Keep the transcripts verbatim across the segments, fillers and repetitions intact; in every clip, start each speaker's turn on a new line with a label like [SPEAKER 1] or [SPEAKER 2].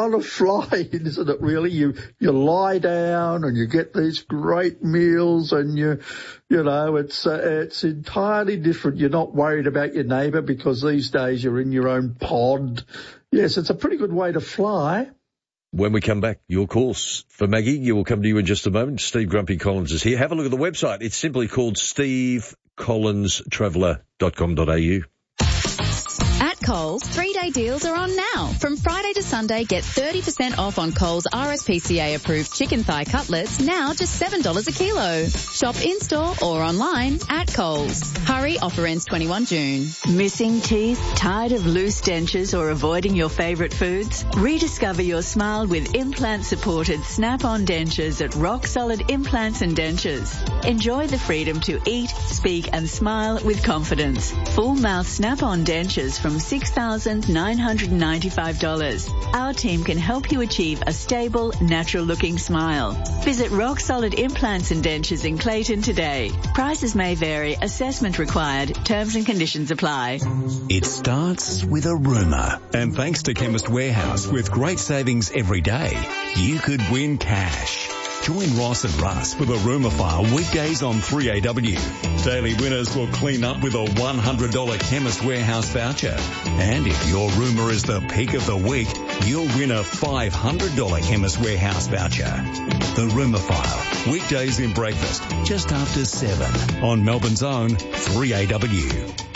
[SPEAKER 1] kind of flying, isn't it, really? You you lie down and you get these great meals and you, you know, it's uh, it's entirely different. You're not worried about your neighbour because these days you're in your own pod. Yes, it's a pretty good way to fly.
[SPEAKER 2] When we come back, your course for Maggie, you will come to you in just a moment. Steve Grumpy Collins is here. Have a look at the website. It's simply called steve collins traveller dot com dot a u.
[SPEAKER 3] At Coles, three-day deals are on now. From Friday to Sunday, get thirty percent off on Coles R S P C A-approved chicken thigh cutlets, now just seven dollars a kilo. Shop in-store or online at Coles. Hurry, offer ends twenty-first of June.
[SPEAKER 4] Missing teeth? Tired of loose dentures or avoiding your favourite foods? Rediscover your smile with implant-supported Snap-on dentures at Rock Solid Implants and Dentures. Enjoy the freedom to eat, speak and smile with confidence. Full mouth Snap-on dentures from six thousand nine hundred ninety-five dollars. Our team can help you achieve a stable, natural-looking smile. Visit Rock Solid Implants and Dentures in Clayton today. Prices may vary. Assessment required. Terms and conditions apply.
[SPEAKER 5] It starts with a rumour. And thanks to Chemist Warehouse, with great savings every day, you could win cash. Join Ross and Russ for the Rumour File weekdays on three A W. Daily winners will clean up with a one hundred dollars Chemist Warehouse voucher. And if your rumour is the peak of the week, you'll win a five hundred dollars Chemist Warehouse voucher. The Rumour File, weekdays in breakfast, just after seven on Melbourne's own three A W.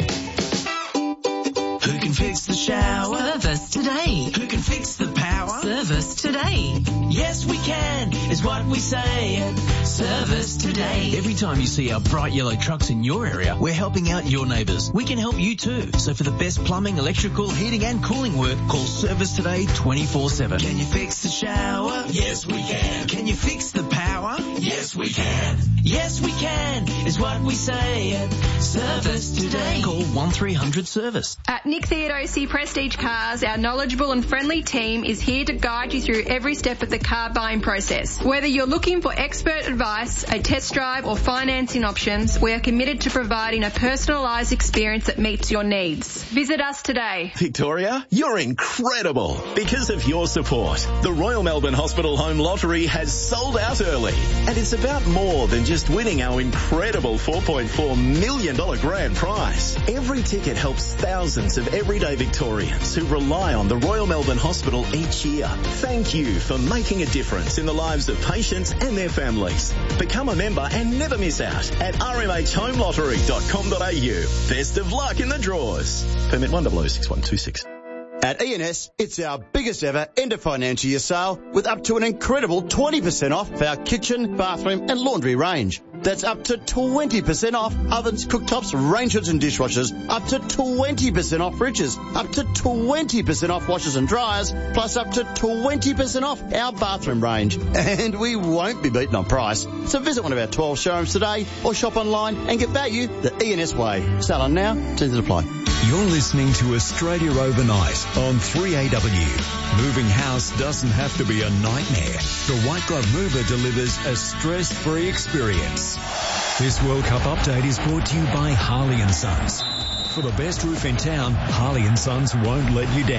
[SPEAKER 6] Who can fix the shower?
[SPEAKER 7] Service today.
[SPEAKER 6] Who can fix the power?
[SPEAKER 7] Service today.
[SPEAKER 6] Yes, we can, is what we say at Service Today.
[SPEAKER 7] Every time you see our bright yellow trucks in your area, we're helping out your neighbours. We can help you too. So for the best plumbing, electrical, heating and cooling work, call Service Today twenty-four seven.
[SPEAKER 6] Can you fix the shower? Yes, we can. Can you fix the power? Yes, we can. Yes, we can, is what we say at Service Today.
[SPEAKER 7] Call one three hundred service.
[SPEAKER 8] At Nick Theodosi Prestige Cars, our knowledgeable and friendly team is here to guide you through every step of the car buying process. Whether you're looking for expert advice, a test drive or financing options, we are committed to providing a personalised experience that meets your needs. Visit us today.
[SPEAKER 9] Victoria, you're incredible. Because of your support, the Royal Melbourne Hospital Home Lottery has sold out early. And it's about more than just winning our incredible four point four million dollars grand prize. Every ticket helps thousands of everyday Victorians who rely on the Royal Melbourne Hospital each year. Thank you for making a difference in the lives of patients and their families. Become a member and never miss out at r m h home lottery dot com dot a u. Best of luck in the draws. Permit one zero zero six one two six.
[SPEAKER 10] At E and S, it's our biggest ever end of financial year sale with up to an incredible twenty percent off for our kitchen, bathroom and laundry range. That's up to twenty percent off ovens, cooktops, range hoods and dishwashers, up to twenty percent off fridges, up to twenty percent off washers and dryers, plus up to twenty percent off our bathroom range. And we won't be beaten on price. So visit one of our twelve showrooms today or shop online and get value the E and S way. Sale on now, terms and apply.
[SPEAKER 5] You're listening to Australia Overnight on three A W. Moving house doesn't have to be a nightmare. The White Glove Mover delivers a stress-free experience. This World Cup update is brought to you by Harley and Sons. For the best roof in town, Harley and Sons won't let you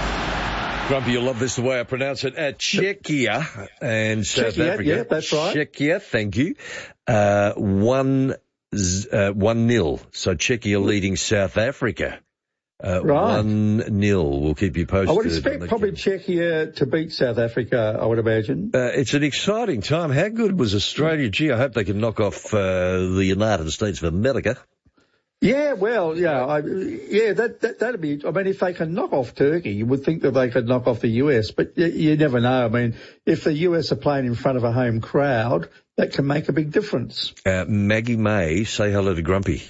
[SPEAKER 5] down.
[SPEAKER 2] Grumpy, you'll love this the way I pronounce it. At Czechia and South
[SPEAKER 1] Czechia,
[SPEAKER 2] Africa.
[SPEAKER 1] Yeah, that's right.
[SPEAKER 2] Czechia, thank you. Uh, one, uh, one nil. So Czechia leading South Africa. Uh,
[SPEAKER 1] right.
[SPEAKER 2] One nil. We'll keep you posted.
[SPEAKER 1] I would expect probably Czechia to beat South Africa, I would imagine.
[SPEAKER 2] Uh, it's an exciting time. How good was Australia? Gee, I hope they can knock off uh, the United States of America.
[SPEAKER 1] Yeah, well, yeah, I, yeah, that, that, that'd be, I mean, if they can knock off Turkey, you would think that they could knock off the U S, but you, you never know. I mean, if the U S are playing in front of a home crowd, that can make a big difference.
[SPEAKER 2] Uh, Maggie May, say hello to Grumpy.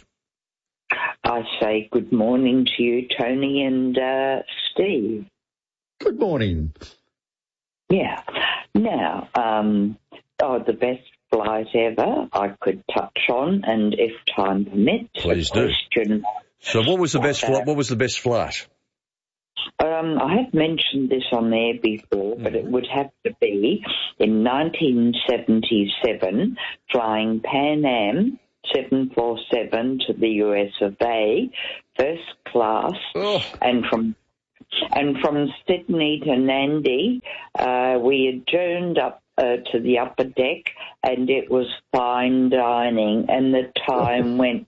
[SPEAKER 11] I say good morning to you, Tony and uh, Steve.
[SPEAKER 1] Good morning.
[SPEAKER 11] Yeah. Now, um, oh, the best flight ever I could touch on, and if time permits,
[SPEAKER 2] please do.
[SPEAKER 11] Question,
[SPEAKER 2] so, what was the best flight? What was the best flight?
[SPEAKER 11] Um, I have mentioned this on there before, but it would have to be in nineteen seventy-seven, flying Pan Am seven forty-seven to the U S of A, first class,
[SPEAKER 2] oh.
[SPEAKER 11] and from And from Sydney to Nandi, uh, we adjourned up uh, to the upper deck, and it was fine dining, and the time went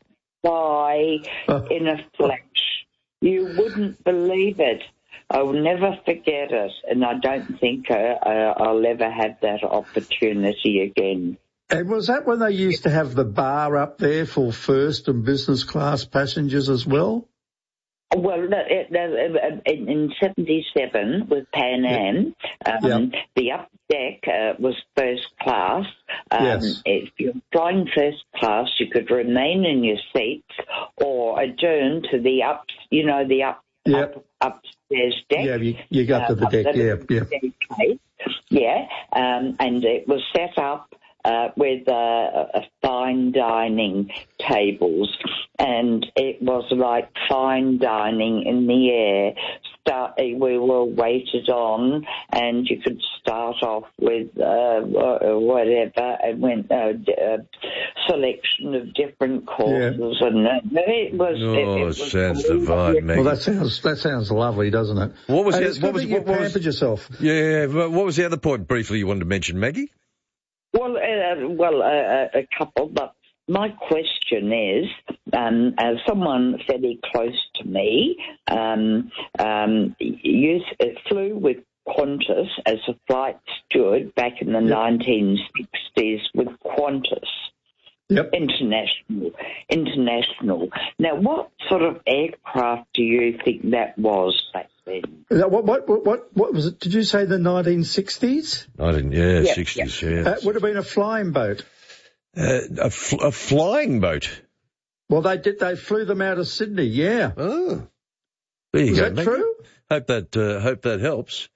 [SPEAKER 11] by in a flash. You wouldn't believe it. I'll never forget it, and I don't think uh, uh, I'll ever have that opportunity again.
[SPEAKER 1] And was that when they used to have the bar up there for first and business class passengers as well?
[SPEAKER 11] Well, no, it, no, in, in seventy-seven with Pan Am, um,
[SPEAKER 1] Yeah.
[SPEAKER 11] the upper deck uh, was first class. Um,
[SPEAKER 1] Yes.
[SPEAKER 11] If you're flying first class, you could remain in your seats or adjourn to the up, you know, the up,
[SPEAKER 1] Yep.
[SPEAKER 11] up upstairs deck.
[SPEAKER 1] Yeah, you, you got to the
[SPEAKER 11] uh,
[SPEAKER 1] deck,
[SPEAKER 11] up
[SPEAKER 1] yeah,
[SPEAKER 11] the
[SPEAKER 1] yeah.
[SPEAKER 11] staircase. Yeah, um, and it was set up uh, with uh, a fine dining tables, and it was like fine dining in the air. Start, we were waited on, and you could start off with uh, whatever, and went a uh, selection of different courses,
[SPEAKER 1] Yeah.
[SPEAKER 11] and uh, it was.
[SPEAKER 2] Oh,
[SPEAKER 11] it, it was
[SPEAKER 2] sounds divine, Maggie.
[SPEAKER 1] Well, that sounds that sounds lovely, doesn't it?
[SPEAKER 2] What was
[SPEAKER 1] And
[SPEAKER 2] the-
[SPEAKER 1] it's
[SPEAKER 2] what
[SPEAKER 1] good
[SPEAKER 2] was-
[SPEAKER 1] that you
[SPEAKER 2] what was-
[SPEAKER 1] pampered yourself?
[SPEAKER 2] Yeah, what was the other point briefly you wanted to mention, Maggie?
[SPEAKER 11] Well, uh, well, uh, a couple, but my question is, um, as someone fairly close to me, um, um, you flew with Qantas as a flight steward back in the
[SPEAKER 1] Yep.
[SPEAKER 11] nineteen sixties with Qantas.
[SPEAKER 1] Yep.
[SPEAKER 11] International, international. Now, what sort of aircraft do you think that was back then?
[SPEAKER 1] Is that what, what, what, what, what was it? Did you say the nineteen sixties?
[SPEAKER 2] I didn't, yeah,
[SPEAKER 11] Yeah,
[SPEAKER 2] sixties, yeah.
[SPEAKER 1] That would have been a flying boat.
[SPEAKER 2] Uh, a, fl- a flying boat.
[SPEAKER 1] Well, they did. They flew them out of Sydney. Yeah.
[SPEAKER 2] Oh. There you
[SPEAKER 1] Is
[SPEAKER 2] go,
[SPEAKER 1] that
[SPEAKER 2] Maggie.
[SPEAKER 1] true?
[SPEAKER 2] Hope that, uh, hope that helps.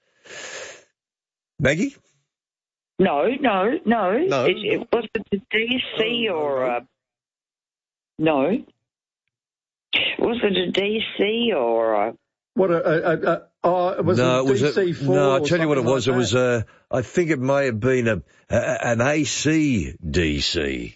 [SPEAKER 2] Maggie?
[SPEAKER 11] No, no, no.
[SPEAKER 2] No.
[SPEAKER 11] It, it was it a D C
[SPEAKER 2] Oh,
[SPEAKER 11] or
[SPEAKER 2] no.
[SPEAKER 11] a... No. Was it a D C or a...
[SPEAKER 1] What a, a, a, a oh, it was
[SPEAKER 2] no,
[SPEAKER 1] a
[SPEAKER 2] it was
[SPEAKER 1] D C
[SPEAKER 2] a,
[SPEAKER 1] four.
[SPEAKER 2] no, I'll
[SPEAKER 1] or
[SPEAKER 2] tell you what it
[SPEAKER 1] something
[SPEAKER 2] was.
[SPEAKER 1] like
[SPEAKER 2] It was,
[SPEAKER 1] that.
[SPEAKER 2] uh, I think it may have been a, a an A C D C.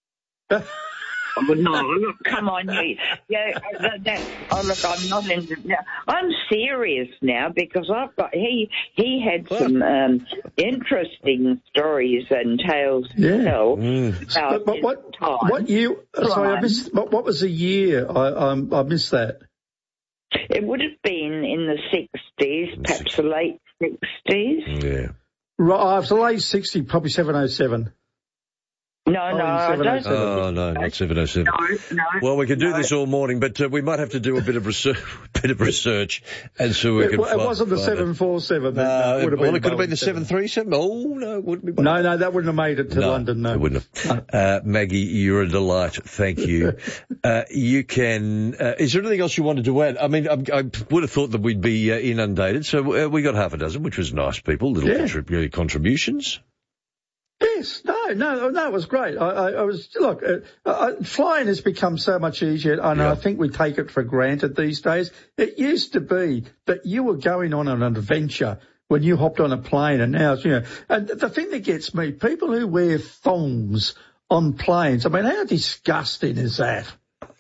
[SPEAKER 11] Oh, no, look, come on, you. Yeah, that, that, oh, look, I'm not into... Now, I'm serious now because I've got... He he had some um, interesting stories and tales to
[SPEAKER 1] Yeah.
[SPEAKER 11] tell.
[SPEAKER 2] Mm.
[SPEAKER 11] about
[SPEAKER 1] But, but what
[SPEAKER 11] his time.
[SPEAKER 1] what year? Sorry, I
[SPEAKER 11] Time.
[SPEAKER 1] missed. What, what was the year? I um, I missed that.
[SPEAKER 11] It would have been in the sixties, perhaps the late sixties.
[SPEAKER 2] Yeah.
[SPEAKER 1] Right, it was the late sixty, probably seven oh seven.
[SPEAKER 11] No,
[SPEAKER 1] Oh,
[SPEAKER 11] no, I
[SPEAKER 1] in
[SPEAKER 11] don't.
[SPEAKER 1] seven oh seven.
[SPEAKER 2] Oh, no, not seven oh seven.
[SPEAKER 11] No, no.
[SPEAKER 2] Well, we can do
[SPEAKER 11] no.
[SPEAKER 2] this all morning, but uh, we might have to do a bit of research, bit of research, and so we
[SPEAKER 1] It,
[SPEAKER 2] can.
[SPEAKER 1] wa- it
[SPEAKER 2] find-
[SPEAKER 1] wasn't the
[SPEAKER 2] find it.
[SPEAKER 1] seven four seven.
[SPEAKER 2] No,
[SPEAKER 1] that
[SPEAKER 2] it,
[SPEAKER 1] would have
[SPEAKER 2] well,
[SPEAKER 1] been
[SPEAKER 2] it could have been
[SPEAKER 1] Boeing
[SPEAKER 2] the seven three seven. Oh no, it wouldn't be.
[SPEAKER 1] No, no, that wouldn't have made it to
[SPEAKER 2] No,
[SPEAKER 1] London. No,
[SPEAKER 2] it wouldn't have. Uh, Maggie, you're a delight. Thank you. uh, you can. Uh, is there anything else you wanted to add? I mean, I, I would have thought that we'd be uh, inundated, so uh, we got half a dozen, which was nice. People, little
[SPEAKER 1] Yeah.
[SPEAKER 2] contrib- contributions.
[SPEAKER 1] Yes, no, no, no, it was great. I, I, I was, look, uh, uh, flying has become so much easier, and
[SPEAKER 2] Yeah.
[SPEAKER 1] I think we take it for granted these days. It used to be that you were going on an adventure when you hopped on a plane, and now, you know, and the thing that gets me, people who wear thongs on planes, I mean, how disgusting is that?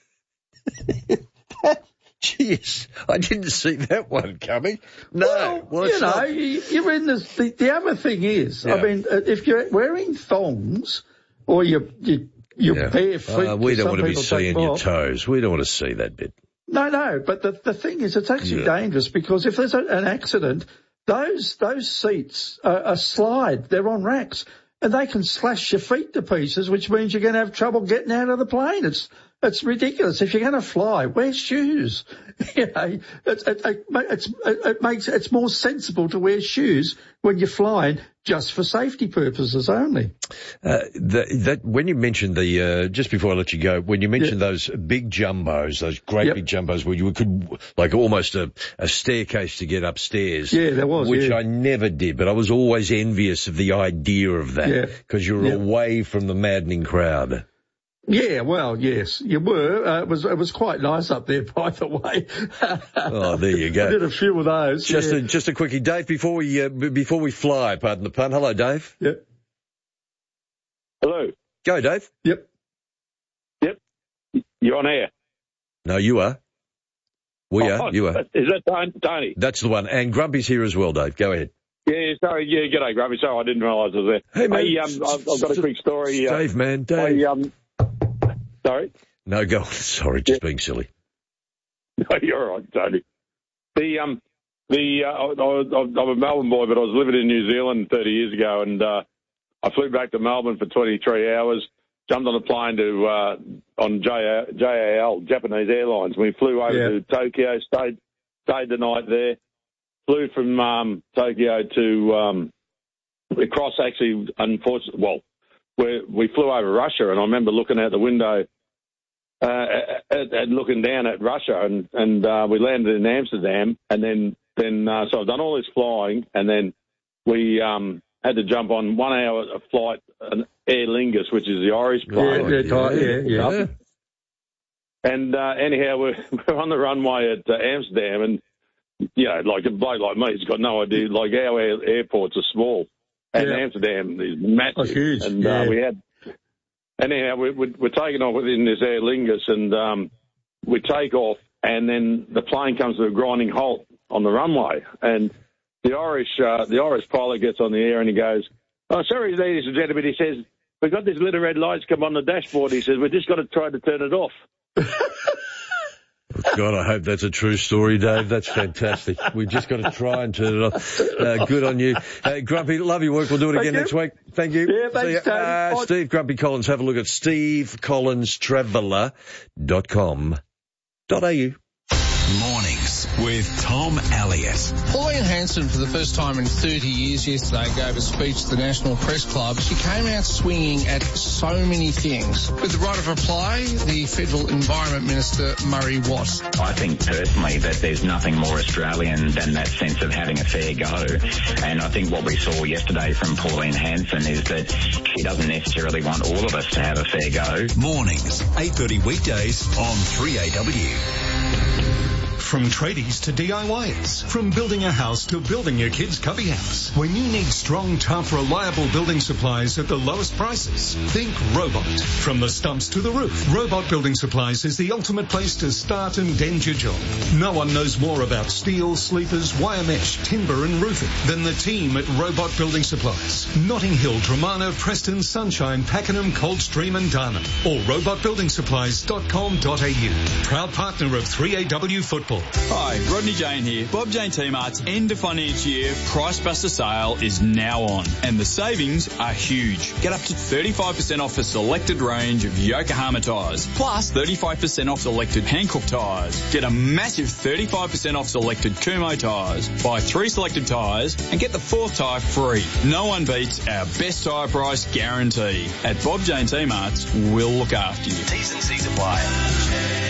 [SPEAKER 2] Jeez, I didn't see that one coming. No,
[SPEAKER 1] Well,
[SPEAKER 2] well,
[SPEAKER 1] you
[SPEAKER 2] it's
[SPEAKER 1] know,
[SPEAKER 2] not-
[SPEAKER 1] you- you're in this, the, the other thing is,
[SPEAKER 2] Yeah.
[SPEAKER 1] I mean, uh, if you're wearing thongs or you're, you, you're
[SPEAKER 2] Yeah.
[SPEAKER 1] bare feet,
[SPEAKER 2] Uh, we don't
[SPEAKER 1] some
[SPEAKER 2] want to be
[SPEAKER 1] people take
[SPEAKER 2] seeing
[SPEAKER 1] them
[SPEAKER 2] your
[SPEAKER 1] off.
[SPEAKER 2] toes. We don't want to see that bit.
[SPEAKER 1] No, no, but the the thing is, it's actually
[SPEAKER 2] Yeah.
[SPEAKER 1] dangerous because if there's a, an accident, those those seats are, are slide. They're on racks, and they can slash your feet to pieces, which means you're going to have trouble getting out of the plane. It's it's ridiculous. If you're going to fly, wear shoes. You know, it's, it, it, it's, it makes it's more sensible to wear shoes when you're flying, just for safety purposes only.
[SPEAKER 2] Uh, that, that when you mentioned the uh, just before I let you go, when you mentioned
[SPEAKER 1] Yeah.
[SPEAKER 2] those big jumbos, those great
[SPEAKER 1] Yep.
[SPEAKER 2] big jumbos, where you could like almost a, a staircase to get upstairs.
[SPEAKER 1] Yeah, there was,
[SPEAKER 2] which
[SPEAKER 1] yeah.
[SPEAKER 2] I never did, but I was always envious of the idea of that
[SPEAKER 1] Yeah.
[SPEAKER 2] because you're
[SPEAKER 1] Yeah.
[SPEAKER 2] away from the maddening crowd.
[SPEAKER 1] Yeah, well, yes, you were. Uh, it was it was quite nice up there, by the way.
[SPEAKER 2] Oh, there you go.
[SPEAKER 1] I did a few of those.
[SPEAKER 2] Just
[SPEAKER 1] yeah.
[SPEAKER 2] a just a quickie, Dave. Before we uh, b- before we fly, pardon the pun. Hello, Dave.
[SPEAKER 1] Yep.
[SPEAKER 12] Hello.
[SPEAKER 2] Go, Dave.
[SPEAKER 1] Yep.
[SPEAKER 12] Yep. You're on air.
[SPEAKER 2] No, you are. We
[SPEAKER 12] Oh,
[SPEAKER 2] are. You are.
[SPEAKER 12] Is that Tony? Tony?
[SPEAKER 2] That's the one. And Grumpy's here as well, Dave. Go ahead.
[SPEAKER 12] Yeah, sorry. Yeah, g'day, Grumpy. Sorry, I didn't realise I was there.
[SPEAKER 2] Hey, man.
[SPEAKER 12] Hey, um, I've, I've got a quick story. Uh,
[SPEAKER 2] Dave, man. Dave.
[SPEAKER 12] I, um, sorry?
[SPEAKER 2] No, go on. Sorry, just being silly.
[SPEAKER 12] No, you're all right, Tony. The, um, the, uh, I, I, I'm a Melbourne boy, but I was living in New Zealand thirty years ago, and uh, I flew back to Melbourne for twenty-three hours, jumped on a plane to, uh, on J A L, Japanese Airlines. We flew over
[SPEAKER 1] Yeah.
[SPEAKER 12] to Tokyo, stayed, stayed the night there, flew from, um, Tokyo to, um, we crossed actually, unfortunately, well, we we flew over Russia, and I remember looking out the window, uh, and, and looking down at Russia, and, and, uh, we landed in Amsterdam, and then, then, uh, so I've done all this flying, and then we, um, had to jump on one hour of flight, an Aer Lingus, which is the Irish plane.
[SPEAKER 1] Yeah, yeah, yeah, yeah.
[SPEAKER 2] Yeah.
[SPEAKER 12] And uh, anyhow, we're, we're on the runway at uh, Amsterdam, and, you know, like a bloke like me has got no idea. Like, our air, airports are small, and
[SPEAKER 1] Yeah.
[SPEAKER 12] Amsterdam is massive.
[SPEAKER 1] Oh, huge,
[SPEAKER 12] And
[SPEAKER 1] yeah.
[SPEAKER 12] uh, we had, anyhow, we, we, we're taking off within this Aer Lingus, and um, we take off, and then the plane comes to a grinding halt on the runway, and the Irish uh, the Irish pilot gets on the air and he goes, "Oh, sorry, ladies and gentlemen," he says, "we've got these little red lights come on the dashboard." He says, "We've just got to try to turn it off."
[SPEAKER 2] God, I hope that's a true story, Dave. That's fantastic. We've just got to try and turn it off. Uh, good on you. Uh, Grumpy, love your work. We'll do it
[SPEAKER 1] Thank
[SPEAKER 2] again
[SPEAKER 1] you.
[SPEAKER 2] next week. Thank you.
[SPEAKER 1] Yeah, thanks,
[SPEAKER 2] See ya.
[SPEAKER 1] Tony.
[SPEAKER 2] Uh,
[SPEAKER 1] Bye.
[SPEAKER 2] Steve Grumpy Collins. Have a look at steve collins traveller dot com dot a u.
[SPEAKER 5] Mornings with Tom Elliott.
[SPEAKER 13] Pauline Hanson, for the first time in thirty years yesterday, gave a speech to the National Press Club. She came out swinging at so many things. With the right of reply, the Federal Environment Minister, Murray Watt.
[SPEAKER 14] I think personally that there's nothing more Australian than that sense of having a fair go. And I think what we saw yesterday from Pauline Hanson is that she doesn't necessarily want all of us to have a fair go.
[SPEAKER 5] Mornings, eight thirty weekdays on three A W. From tradies to D I Yers, from building a house to building your kid's cubby house. When you need strong, tough, reliable building supplies at the lowest prices, think Robot. From the stumps to the roof, Robot Building Supplies is the ultimate place to start and end your job. No one knows more about steel, sleepers, wire mesh, timber and roofing than the team at Robot Building Supplies. Notting Hill, Dramana, Preston, Sunshine, Pakenham, Coldstream and Darnham. Or robot building supplies dot com dot a u. Proud partner of three A W Football.
[SPEAKER 15] Hi, Rodney Jane here. Bob Jane T-Mart's end of financial year Price Buster sale is now on, and the savings are huge. Get up to thirty-five percent off a selected range of Yokohama tyres, plus thirty-five percent off selected Hankook tyres. Get a massive thirty-five percent off selected Kumho tyres. Buy three selected tyres and get the fourth tyre free. No one beats our best tyre price guarantee. At Bob Jane T-Mart's, we'll look after you.
[SPEAKER 5] T's and C's apply.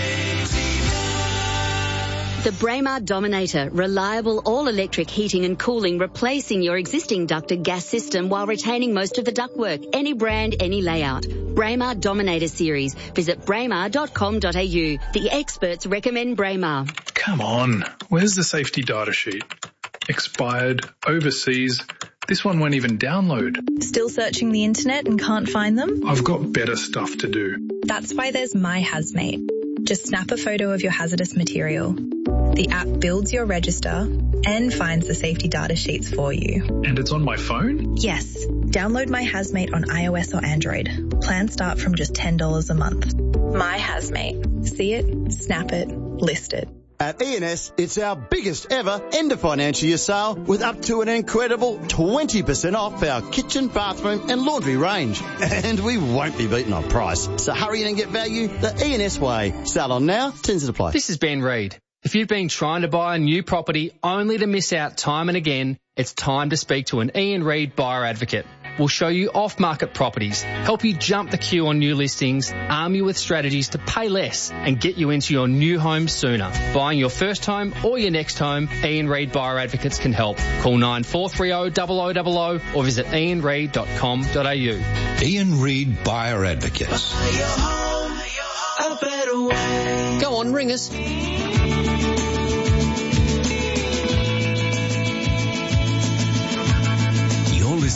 [SPEAKER 16] The Braemar Dominator, reliable all-electric heating and cooling, replacing your existing ducted gas system while retaining most of the ductwork. Any brand, any layout. Braemar Dominator series. Visit braemar dot com dot a u. The experts recommend Braemar.
[SPEAKER 17] Come on, where's the safety data sheet? Expired, overseas. This one won't even download.
[SPEAKER 18] Still searching the internet and can't find them?
[SPEAKER 17] I've got better stuff to do.
[SPEAKER 18] That's why there's My Hazmate. Just snap a photo of your hazardous material. The app builds your register and finds the safety data sheets for you.
[SPEAKER 17] And it's on my phone?
[SPEAKER 18] Yes. Download My Hazmate on iOS or Android. Plans start from just ten dollars a month. My Hazmate. See it, snap it, list it.
[SPEAKER 10] At E and S, it's our biggest ever end of financial year sale with up to an incredible twenty percent off our kitchen, bathroom and laundry range. And we won't be beaten on price. So hurry in and get value the E and S way. Sale on now, tins to apply.
[SPEAKER 19] This is Ben Reid. If you've been trying to buy a new property only to miss out time and again, it's time to speak to an Ian Reid buyer advocate. We'll show you off-market properties, help you jump the queue on new listings, arm you with strategies to pay less and get you into your new home sooner. Buying your first home or your next home, Ian Reid Buyer Advocates can help. Call nine four three zero, zero zero zero zero or visit ian reid dot com dot a u.
[SPEAKER 5] Ian Reid Buyer Advocates.
[SPEAKER 19] Go on, ring us.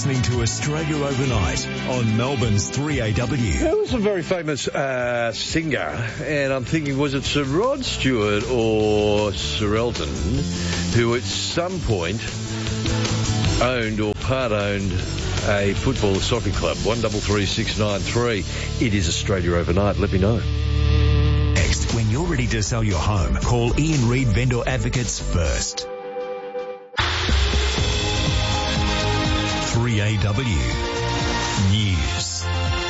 [SPEAKER 5] listening to Australia Overnight on Melbourne's three A W.
[SPEAKER 2] There was a very famous uh, singer, and I'm thinking, was it Sir Rod Stewart or Sir Elton, who at some point owned or part-owned a football soccer club? One double three six nine three. It is Australia Overnight. Let me know.
[SPEAKER 5] Next, when you're ready to sell your home, call Ian Reid Vendor Advocates first. three A W News.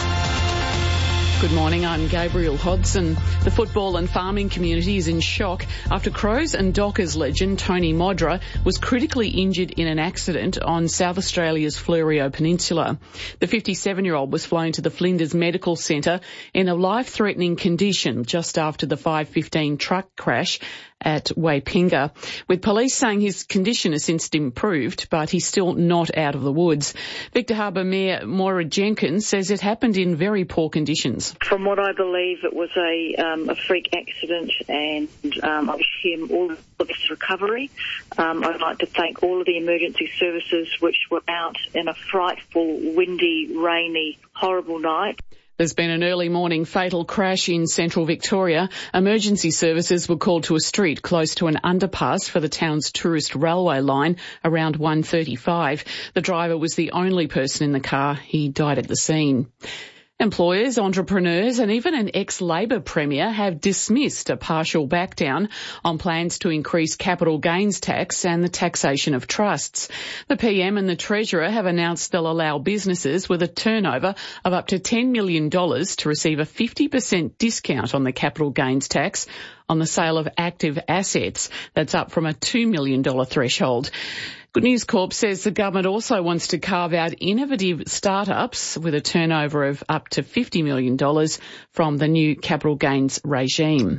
[SPEAKER 20] Good morning, I'm Gabriel Hodson. The football and farming community is in shock after Crows and Dockers legend Tony Modra was critically injured in an accident on South Australia's Fleurieu Peninsula. The fifty-seven-year-old was flown to the Flinders Medical Centre in a life-threatening condition just after the five fifteen truck crash at Waipinga, with police saying his condition has since improved, but he's still not out of the woods. Victor Harbour Mayor Moira Jenkins says it happened in very poor conditions.
[SPEAKER 21] From what I believe, it was a, um, a freak accident, and um, I wish him all the best recovery. Um, I'd like to thank all of the emergency services which were out in a frightful, windy, rainy, horrible night.
[SPEAKER 20] There's been an early morning fatal crash in central Victoria. Emergency services were called to a street close to an underpass for the town's tourist railway line around one thirty-five. The driver was the only person in the car. He died at the scene. Employers, entrepreneurs and even an ex-Labor Premier have dismissed a partial backdown on plans to increase capital gains tax and the taxation of trusts. The P M and the Treasurer have announced they'll allow businesses with a turnover of up to ten million dollars to receive a fifty percent discount on the capital gains tax on the sale of active assets. That's up from a two million dollars threshold. Good News Corp says the government also wants to carve out innovative startups with a turnover of up to fifty million dollars from the new capital gains regime.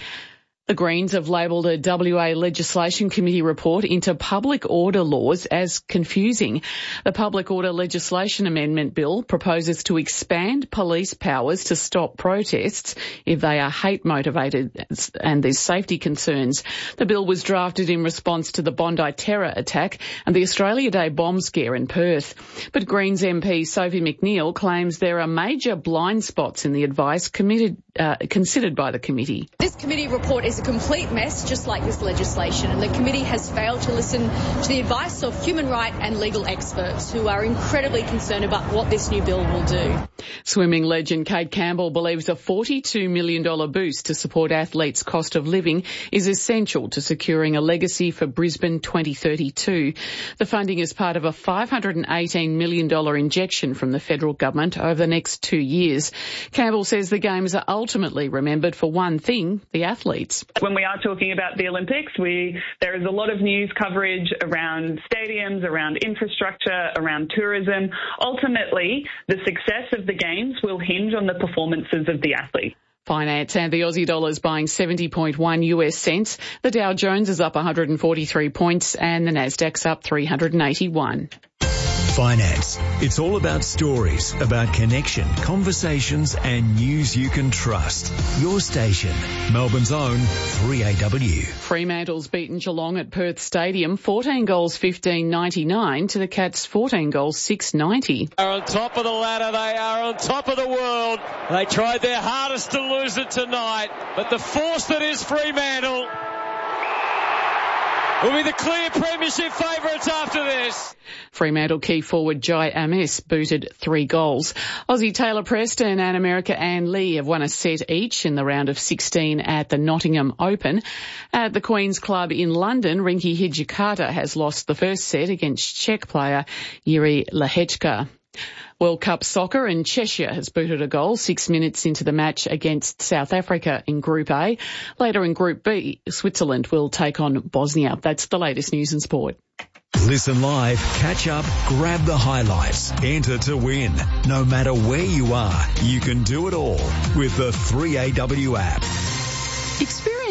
[SPEAKER 20] The Greens have labelled a W A Legislation Committee report into public order laws as confusing. The Public Order Legislation Amendment Bill proposes to expand police powers to stop protests if they are hate motivated and there's safety concerns. The bill was drafted in response to the Bondi terror attack and the Australia Day bomb scare in Perth. But Greens M P Sophie McNeil claims there are major blind spots in the advice committed, uh, considered by the committee.
[SPEAKER 22] This committee report is a complete mess, just like this legislation, and the committee has failed to listen to the advice of human right and legal experts who are incredibly concerned about what this new bill will do.
[SPEAKER 20] Swimming legend Kate Campbell believes a forty-two million dollars boost to support athletes' cost of living is essential to securing a legacy for Brisbane twenty thirty-two. The funding is part of a five hundred eighteen million dollars injection from the federal government over the next two years. Campbell says the Games are ultimately remembered for one thing, the athletes.
[SPEAKER 23] When we are talking about the Olympics, we there is a lot of news coverage around stadiums, around infrastructure, around tourism. Ultimately, the success of the Games will hinge on the performances of the athletes.
[SPEAKER 20] Finance and the Aussie dollar is buying seventy point one U S cents. The Dow Jones is up one hundred forty-three points and the Nasdaq's up three hundred eighty-one.
[SPEAKER 5] Finance. It's all about stories, about connection, conversations and news you can trust. Your station, Melbourne's own three A W.
[SPEAKER 20] Fremantle's beaten Geelong at Perth Stadium, fourteen goals fifteen ninety-nine to the Cats fourteen goals six ninety.
[SPEAKER 24] They are on top of the ladder, they are on top of the world. They tried their hardest to lose it tonight, but the force that is Fremantle will be the clear premiership favourites after this.
[SPEAKER 20] Fremantle key forward Jai Amiss booted three goals. Aussie Taylor Preston and America Ann Lee have won a set each in the round of sixteen at the Nottingham Open. At the Queen's Club in London, Rinky Hijikata has lost the first set against Czech player Yuri Lehechka. World Cup soccer and Cheshire has booted a goal six minutes into the match against South Africa in Group A. Later in Group B, Switzerland will take on Bosnia. That's the latest news and sport.
[SPEAKER 5] Listen live, catch up, grab the highlights, enter to win. No matter where you are, you can do it all with the three A W app.
[SPEAKER 25] Experience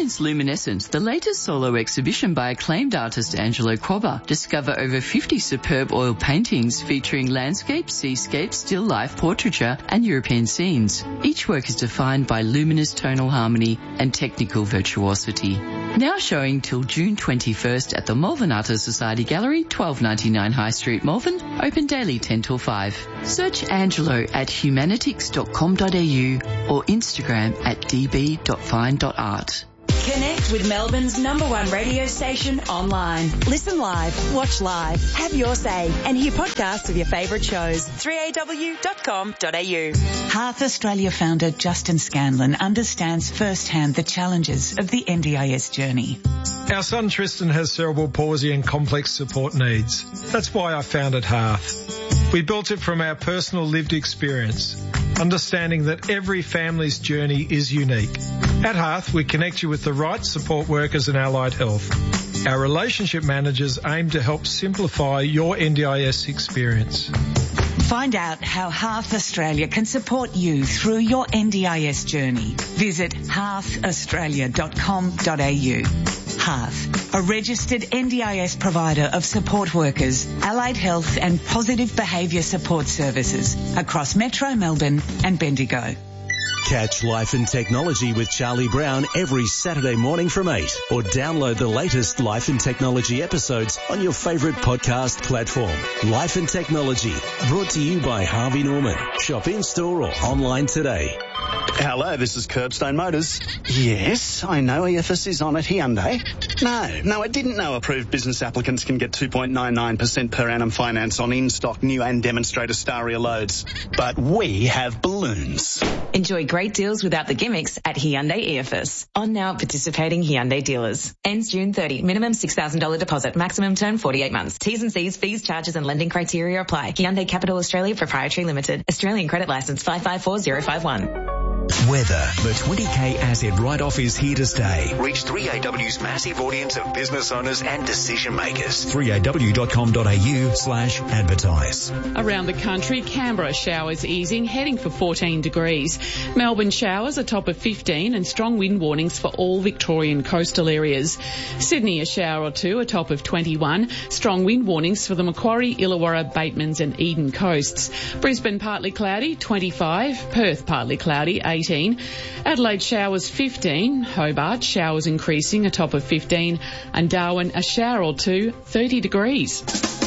[SPEAKER 3] Experience Luminescent, the latest solo exhibition by acclaimed artist Angelo Quobba. Discover over fifty superb oil paintings featuring landscape, seascape, still life, portraiture and European scenes. Each work is defined by luminous tonal harmony and technical virtuosity. Now showing till June twenty-first at the Malvern Artists Society Gallery, twelve ninety-nine High Street, Malvern. Open daily ten till five. Search Angelo at humanitics dot com dot a u or Instagram at d b dot fine dot art.
[SPEAKER 4] Connect with Melbourne's number one radio station online. Listen live, watch live, have your say, and hear podcasts of your favourite shows. three a w dot com dot a u.
[SPEAKER 6] Hearth Australia founder Justin Scanlon understands firsthand the challenges of the N D I S journey.
[SPEAKER 7] Our son Tristan has cerebral palsy and complex support needs. That's why I founded Hearth. We built it from our personal lived experience, understanding that every family's journey is unique. At Hearth, we connect you with the right support workers and allied health. Our relationship managers aim to help simplify your N D I S experience.
[SPEAKER 6] Find out how Hearth Australia can support you through your N D I S journey. Visit hearth australia dot com dot a u. Hearth, a registered N D I S provider of support workers, allied health and positive behaviour support services across Metro Melbourne and Bendigo.
[SPEAKER 25] Catch Life and Technology with Charlie Brown every Saturday morning from eight, or download the latest Life and Technology episodes on your favourite podcast platform. Life and Technology, brought to you by Harvey Norman. Shop in-store or online today.
[SPEAKER 10] Hello, this is Curbstone Motors. Yes, I know E F S is on at Hyundai. No, no, I didn't know approved business applicants can get two point nine nine percent per annum finance on in-stock new and demonstrator Staria loads. But we have balloons.
[SPEAKER 26] Enjoy great deals without the gimmicks at Hyundai E F S. On now at participating Hyundai dealers. Ends June thirtieth. Minimum six thousand dollars deposit. Maximum term forty-eight months. T's and C's, fees, charges and lending criteria apply. Hyundai Capital Australia Proprietary Limited. Australian credit licence five five four zero five one.
[SPEAKER 5] Weather. The twenty K asset write-off is here to stay. Reach three A W's massive audience of business owners and decision makers. three a w dot com dot a u slash advertise.
[SPEAKER 20] Around the country, Canberra showers easing, heading for fourteen degrees. Melbourne showers, a top of fifteen, and strong wind warnings for all Victorian coastal areas. Sydney, a shower or two, a top of twenty-one. Strong wind warnings for the Macquarie, Illawarra, Batemans and Eden coasts. Brisbane, partly cloudy, twenty-five. Perth, partly cloudy, eighteen. Adelaide showers fifteen. Hobart showers increasing, a top of fifteen. And Darwin a shower or two, thirty degrees.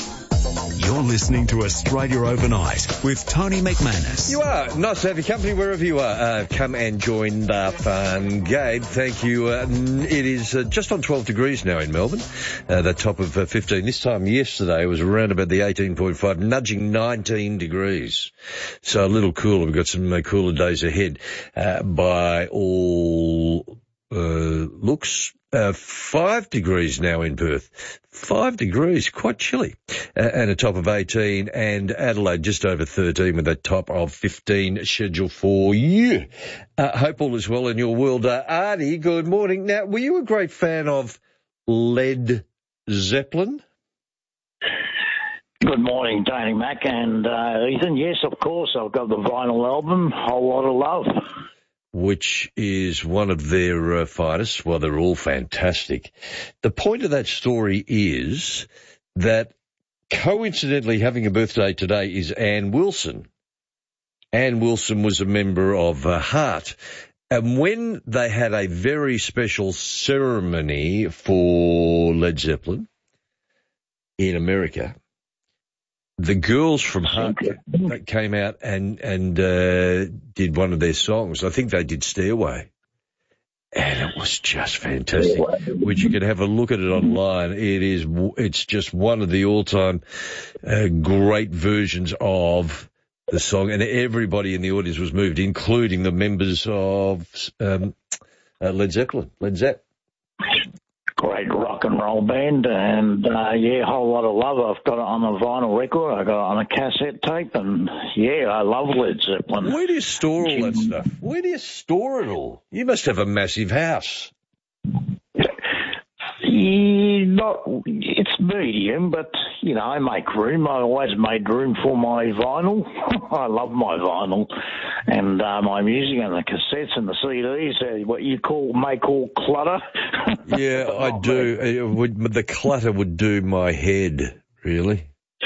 [SPEAKER 5] You're listening to Australia Overnight with Tony McManus.
[SPEAKER 2] You are. Nice to have your company wherever you are. Uh, come and join the fun. Gabe, thank you. Uh, it is uh, just on twelve degrees now in Melbourne, uh, the top of uh, fifteen. This time yesterday was around about the eighteen point five, nudging nineteen degrees. So a little cooler. We've got some uh, cooler days ahead uh, by all uh, looks. Uh, five degrees now in Perth. Five degrees, quite chilly. Uh, and a top of eighteen, and Adelaide just over thirteen with a top of fifteen scheduled for you. Uh, hope all is well in your world. Uh, Arnie, good morning. Now, were you a great fan of Led Zeppelin?
[SPEAKER 27] Good morning, Tony Mac and uh, Ethan. Yes, of course, I've got the vinyl album, Whole Lot of Love.
[SPEAKER 2] Which is one of their uh, finest. Well, they're all fantastic. The point of that story is that coincidentally having a birthday today is Ann Wilson. Ann Wilson was a member of uh, Heart. And when they had a very special ceremony for Led Zeppelin in America, the girls from Heart came out and, and uh, did one of their songs. I think they did Stairway. And it was just fantastic. Which you can have a look at it online. It is, it's just one of the all-time uh, great versions of the song. And everybody in the audience was moved, including the members of um, uh, Led Zeppelin. Led Zepp.
[SPEAKER 27] Great rock and roll band, and uh, yeah, Whole Lot of Love. I've got it on a vinyl record, I got it on a cassette tape, and yeah, I love Led Zeppelin.
[SPEAKER 2] Where do you store all that stuff? Where do you store it all? You must have a massive house.
[SPEAKER 27] Yeah, not, it's medium, but, you know, I make room. I always made room for my vinyl. I love my vinyl. And uh, my music and the cassettes and the C Ds, uh, what you call, may call clutter.
[SPEAKER 2] Yeah, I do. It would, the clutter would do my head, really.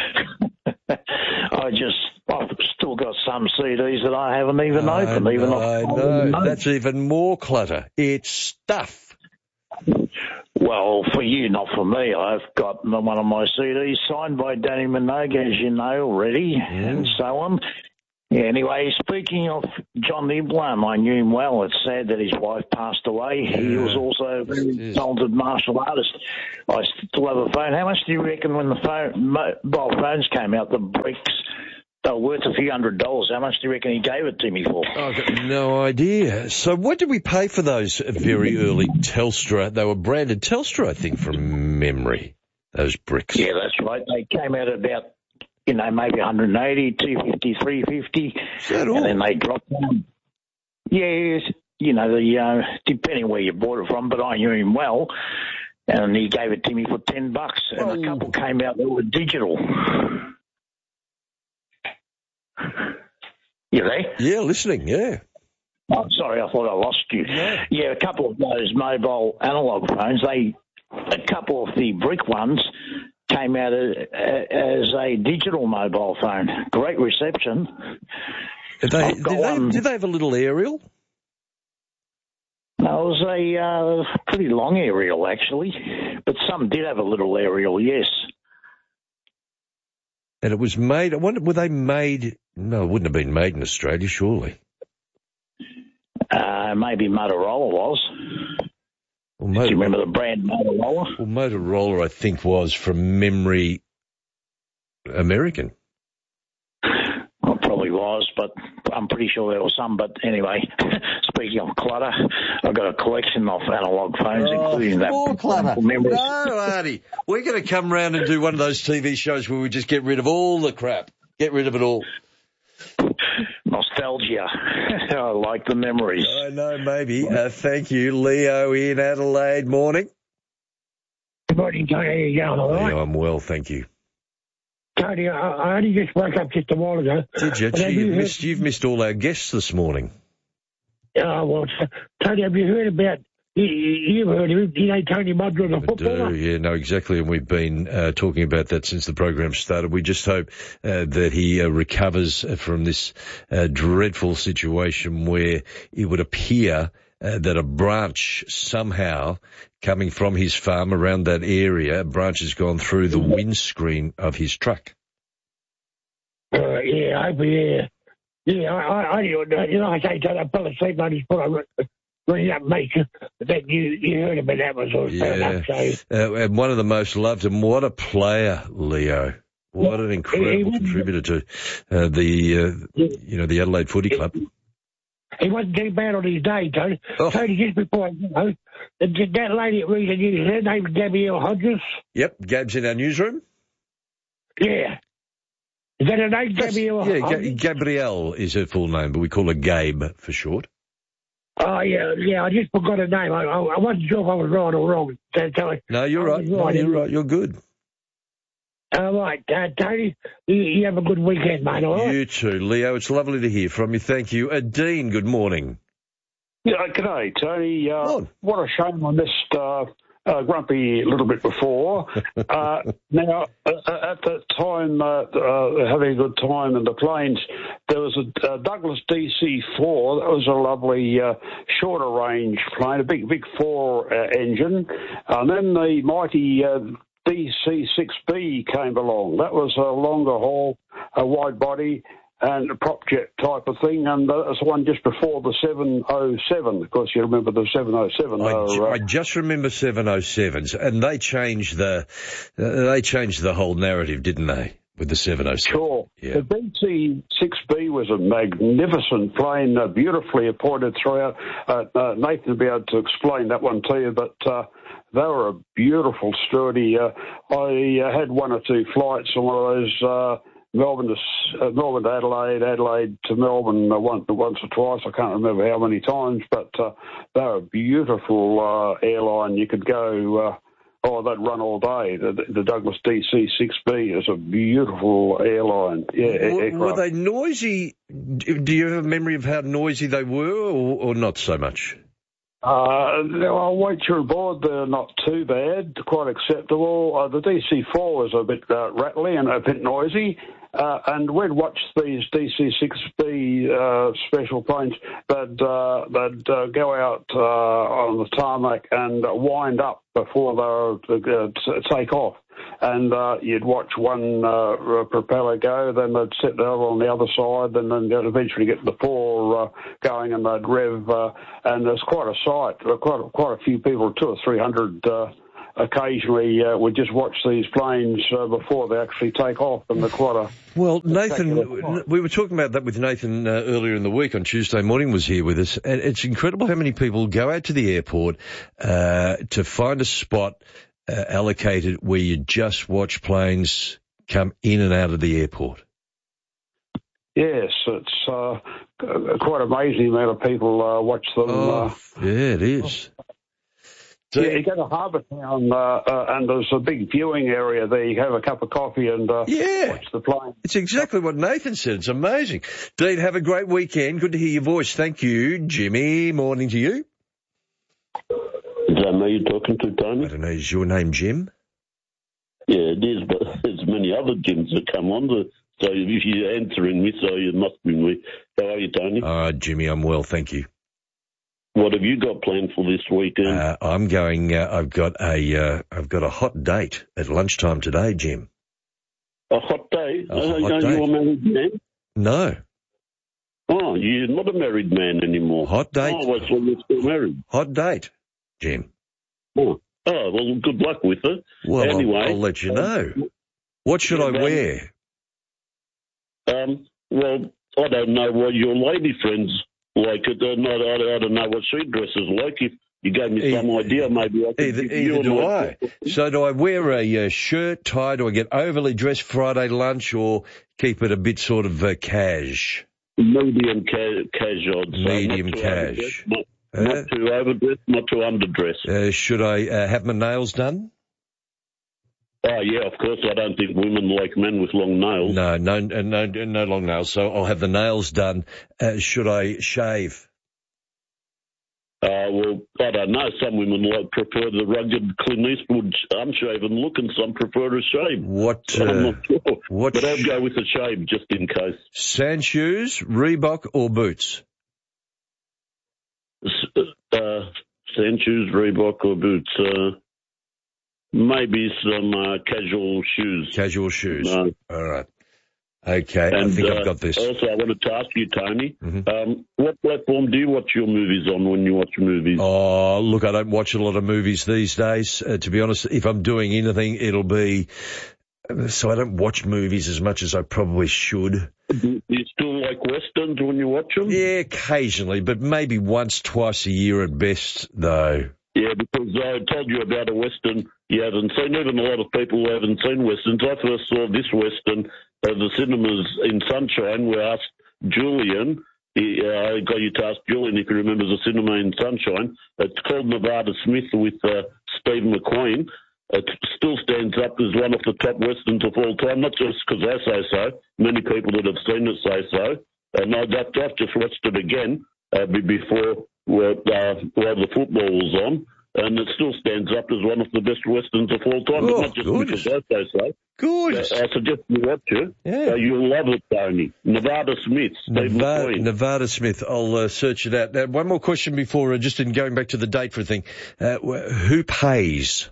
[SPEAKER 27] I just, I've still got some C Ds that I haven't even
[SPEAKER 2] I
[SPEAKER 27] opened.
[SPEAKER 2] know,
[SPEAKER 27] even
[SPEAKER 2] I know. That's even more clutter. It's stuff.
[SPEAKER 27] Well, for you, not for me. I've got one of my C Ds signed by Danny Minogue, as you know already, mm. and so on. Yeah, anyway, speaking of John Iblam, I knew him well. It's sad that his wife passed away. Yeah. He was also a very talented martial artist. I still have a phone. How much do you reckon when the phone, mobile phones came out, the bricks, they were worth a few hundred dollars? How much do you reckon he gave it to me for?
[SPEAKER 2] I've got no idea. So what did we pay for those very early Telstra? They were branded Telstra, I think, from memory, those bricks.
[SPEAKER 27] Yeah, that's right. They came out about, you know, maybe one eighty, two fifty, three fifty.
[SPEAKER 2] Is that all?
[SPEAKER 27] And then they dropped down. Yeah, you know, the uh, depending where you bought it from, but I knew him well. And he gave it to me for ten bucks. And oh. a couple came out that were digital. You there?
[SPEAKER 2] Yeah, listening, yeah.
[SPEAKER 27] Oh, sorry, I thought I lost you. Yeah, yeah a couple of those mobile analogue phones, they, a couple of the brick ones came out as, as a digital mobile phone. Great reception.
[SPEAKER 2] Did they, did, they, did they have a little aerial?
[SPEAKER 27] No, it was a uh, pretty long aerial, actually. But some did have a little aerial, yes.
[SPEAKER 2] And it was made, I wonder, were they made, no, it wouldn't have been made in Australia, surely.
[SPEAKER 27] Uh, maybe Motorola was.
[SPEAKER 2] Well, Motorola,
[SPEAKER 27] do you remember the brand Motorola?
[SPEAKER 2] Well, Motorola, I think, was, from memory, American.
[SPEAKER 27] Well, it probably was, but I'm pretty sure there was some. But anyway, speaking of clutter, I've got a collection of analogue phones,
[SPEAKER 2] oh,
[SPEAKER 27] including that.
[SPEAKER 2] More clutter.
[SPEAKER 27] Memories.
[SPEAKER 2] No, Artie. We're going to come round and do one of those T V shows where we just get rid of all the crap. Get rid of it all.
[SPEAKER 27] Nostalgia. I like the memories.
[SPEAKER 2] I know, maybe. Uh, thank you. Leo in Adelaide. Morning.
[SPEAKER 1] Good morning, Tony. How are you going, all right?
[SPEAKER 2] Leo, I'm well, thank you.
[SPEAKER 1] Tony, I, I only just woke up just a while ago.
[SPEAKER 2] Did you? Gee, you you've, missed, you've missed all our guests this morning.
[SPEAKER 1] Oh, well, Tony, have you heard about, you, you've heard of him, you know, Tony Modra, the footballer?
[SPEAKER 2] I do, yeah, no, exactly, and we've been uh, talking about that since the program started. We just hope uh, that he uh, recovers from this uh, dreadful situation where it would appear uh, that a branch somehow coming from his farm around that area, a branch has gone through the windscreen of his truck.
[SPEAKER 1] Uh, yeah, I hope, yeah. Yeah, I, I, I, you know, I say, I fell asleep, I just put a ring up, mate, that you, you heard about that was all fair enough, so.
[SPEAKER 2] Uh, and one of the most loved, and what a player, Leo. What an incredible he, he contributor to uh, the, uh, you know, the Adelaide Footy Club.
[SPEAKER 1] He wasn't too bad on his day, Tony. Oh. Tony, just before, you know, that lady at Reason News, her name's Gabrielle Hodges.
[SPEAKER 2] Yep, Gab's in our newsroom.
[SPEAKER 1] Yeah. Is that her name, Gabrielle?
[SPEAKER 2] Yeah, Ga- Gabrielle is her full name, but we call her Gabe for short.
[SPEAKER 1] Oh, yeah, yeah, I just forgot her name. I, I, I wasn't sure if I was right or wrong. So, so
[SPEAKER 2] no, you're right. right. No, you're right. You're good.
[SPEAKER 1] All right, uh, Tony, you, you have a good weekend, mate, all right?
[SPEAKER 2] You too, Leo. It's lovely to hear from you. Thank you. Uh, Dean, good morning.
[SPEAKER 8] Yeah, g'day, Tony. Uh, what a shame I missed uh, uh, Grumpy a little bit before. uh, now, uh, at the time, uh, uh, having a good time in the plains, there was a uh, Douglas D C four. That was a lovely uh, shorter range plane, a big, big four uh, engine. And then the mighty uh, D C six B came along. That was a longer haul, a wide body, and a prop jet type of thing, and that was the one just before the seven oh seven. Of course, you remember the seven oh seven.
[SPEAKER 2] I,
[SPEAKER 8] uh,
[SPEAKER 2] I just remember seven oh sevens, and they changed the uh, they changed the whole narrative, didn't they, with the seven oh seven?
[SPEAKER 8] Sure.
[SPEAKER 2] Yeah.
[SPEAKER 8] The D C six B was a magnificent plane, uh, beautifully appointed throughout. Uh, uh, Nathan will be able to explain that one to you, but uh, they were a beautiful, sturdy. Uh, I uh, had one or two flights on one of those. Uh, Melbourne to uh, Melbourne to Adelaide, Adelaide to Melbourne uh, once, once or twice. I can't remember how many times, but uh, they're a beautiful uh, airline. You could go uh, oh, they'd run all day. The, the Douglas D C six B is a beautiful airline. Yeah,
[SPEAKER 2] were,
[SPEAKER 8] aircraft.
[SPEAKER 2] were they noisy? Do you have a memory of how noisy they were, or, or not so much?
[SPEAKER 8] Uh, well, once you're aboard, they're not too bad, quite acceptable. Uh, the D C four was a bit uh, rattly and a bit noisy. Uh, and we'd watch these D C six B uh, special planes. They'd, uh, they'd uh, go out uh, on the tarmac and wind up before they were uh, t- take off. And uh, you'd watch one uh, propeller go, then they'd set the other on the other side, and then they'd eventually get the four uh, going, and they'd rev. Uh, and there's quite a sight. Quite a, quite a few people, two or three hundred. Uh, Occasionally, uh, we just watch these planes uh, before they actually take off, and they're quite a...
[SPEAKER 2] Well, Nathan, we were talking about that with Nathan uh, earlier in the week. On Tuesday morning was here with us, and it's incredible how many people go out to the airport uh, to find a spot uh, allocated where you just watch planes come in and out of the airport.
[SPEAKER 8] Yes, it's uh, quite amazing the amount of people uh, watch them.
[SPEAKER 2] Oh,
[SPEAKER 8] uh,
[SPEAKER 2] yeah, it is.
[SPEAKER 8] So yeah, you go to Harbour Town, uh, uh, and there's a big viewing area there. You have a cup of coffee and uh,
[SPEAKER 2] yeah.
[SPEAKER 8] watch the plane.
[SPEAKER 2] It's exactly what Nathan said. It's amazing. Dean, have a great weekend. Good to hear your voice. Thank you. Jimmy, morning to you.
[SPEAKER 9] Is that me you're talking to, Tony?
[SPEAKER 2] I don't know. Is your name Jim?
[SPEAKER 9] Yeah, it is, but there's many other Jims that come on. The, so if you're answering me, so you must be me. How are you, Tony?
[SPEAKER 2] All right, Jimmy, I'm well, thank you.
[SPEAKER 9] What have you got planned for this weekend?
[SPEAKER 2] Uh, I'm going. Uh, I've got a. Uh, I've got a hot date at lunchtime today, Jim.
[SPEAKER 9] A hot date?
[SPEAKER 2] A
[SPEAKER 9] uh,
[SPEAKER 2] hot
[SPEAKER 9] are
[SPEAKER 2] date.
[SPEAKER 9] you a married man?
[SPEAKER 2] No.
[SPEAKER 9] Oh, you're not a married man anymore.
[SPEAKER 2] Hot date.
[SPEAKER 9] Oh, well, so you're still married.
[SPEAKER 2] Hot date, Jim.
[SPEAKER 9] Oh, oh well, good luck with it.
[SPEAKER 2] Well,
[SPEAKER 9] anyway,
[SPEAKER 2] I'll, I'll let you know. What should
[SPEAKER 9] yeah,
[SPEAKER 2] I wear?
[SPEAKER 9] Um. Well, I don't know what your lady friends. Like, uh, not, I, I don't know what she dresses like. If you gave me some
[SPEAKER 2] either,
[SPEAKER 9] idea, maybe I could
[SPEAKER 2] Either,
[SPEAKER 9] give you
[SPEAKER 2] either do
[SPEAKER 9] an
[SPEAKER 2] I. So do I wear a uh, shirt, tie? Do I get overly dressed Friday lunch, or keep it a bit sort of uh, cash?
[SPEAKER 9] Medium ca- cash, I'd say.
[SPEAKER 2] Medium
[SPEAKER 9] not
[SPEAKER 2] cash.
[SPEAKER 9] Not,
[SPEAKER 2] uh,
[SPEAKER 9] not too overdressed, not too underdressed.
[SPEAKER 2] Uh, should I uh, have my nails done?
[SPEAKER 9] Oh, yeah, of course. I don't think women like men with long nails.
[SPEAKER 2] No, no, no, no long nails. So I'll have the nails done. Uh, should I shave?
[SPEAKER 9] Uh, well, I don't know. Some women like prefer the rugged Clint Eastwood unshaven look, and some prefer a shave.
[SPEAKER 2] What?
[SPEAKER 9] So I'm
[SPEAKER 2] uh,
[SPEAKER 9] not sure.
[SPEAKER 2] What?
[SPEAKER 9] But I'll go with a shave just in case.
[SPEAKER 2] Sand shoes, Reebok, or boots?
[SPEAKER 9] Uh, sand shoes, Reebok, or boots. Uh, maybe some uh, casual shoes.
[SPEAKER 2] Casual shoes.
[SPEAKER 9] No.
[SPEAKER 2] All right. Okay,
[SPEAKER 9] and,
[SPEAKER 2] I think
[SPEAKER 9] uh,
[SPEAKER 2] I've got this.
[SPEAKER 9] Also, I wanted to ask you, Tony,
[SPEAKER 2] mm-hmm.
[SPEAKER 9] um, what platform do you watch your movies on when you watch movies?
[SPEAKER 2] Oh, look, I don't watch a lot of movies these days. Uh, to be honest, if I'm doing anything, it'll be... So I don't watch movies as much as I probably should.
[SPEAKER 9] Do you still like westerns when you watch them?
[SPEAKER 2] Yeah, occasionally, but maybe once, twice a year at best, though.
[SPEAKER 9] Yeah, because I told you about a western you haven't seen. Even a lot of people who haven't seen westerns. I first saw this western at the cinemas in Sunshine. We asked Julian, he, uh, I got you to ask Julian if he remembers the cinema in Sunshine. It's called Nevada Smith with uh, Steve McQueen. It still stands up as one of the top westerns of all time, not just because I say so. Many people that have seen it say so. And I've just watched it again uh, before where, uh, while the football was on, and it still stands up as one of the best westerns of all time,
[SPEAKER 2] oh,
[SPEAKER 9] but not just
[SPEAKER 2] gorgeous.
[SPEAKER 9] because I say so.
[SPEAKER 2] Gorgeous.
[SPEAKER 9] Uh, I suggest you watch it.
[SPEAKER 2] Yeah.
[SPEAKER 9] Uh, you'll love it, Tony. Nevada Smith, Steve
[SPEAKER 2] Nevada,
[SPEAKER 9] McQueen.
[SPEAKER 2] Nevada Smith. I'll uh, search it out. Now, one more question before, uh, just in going back to the date for a thing. Uh, who pays?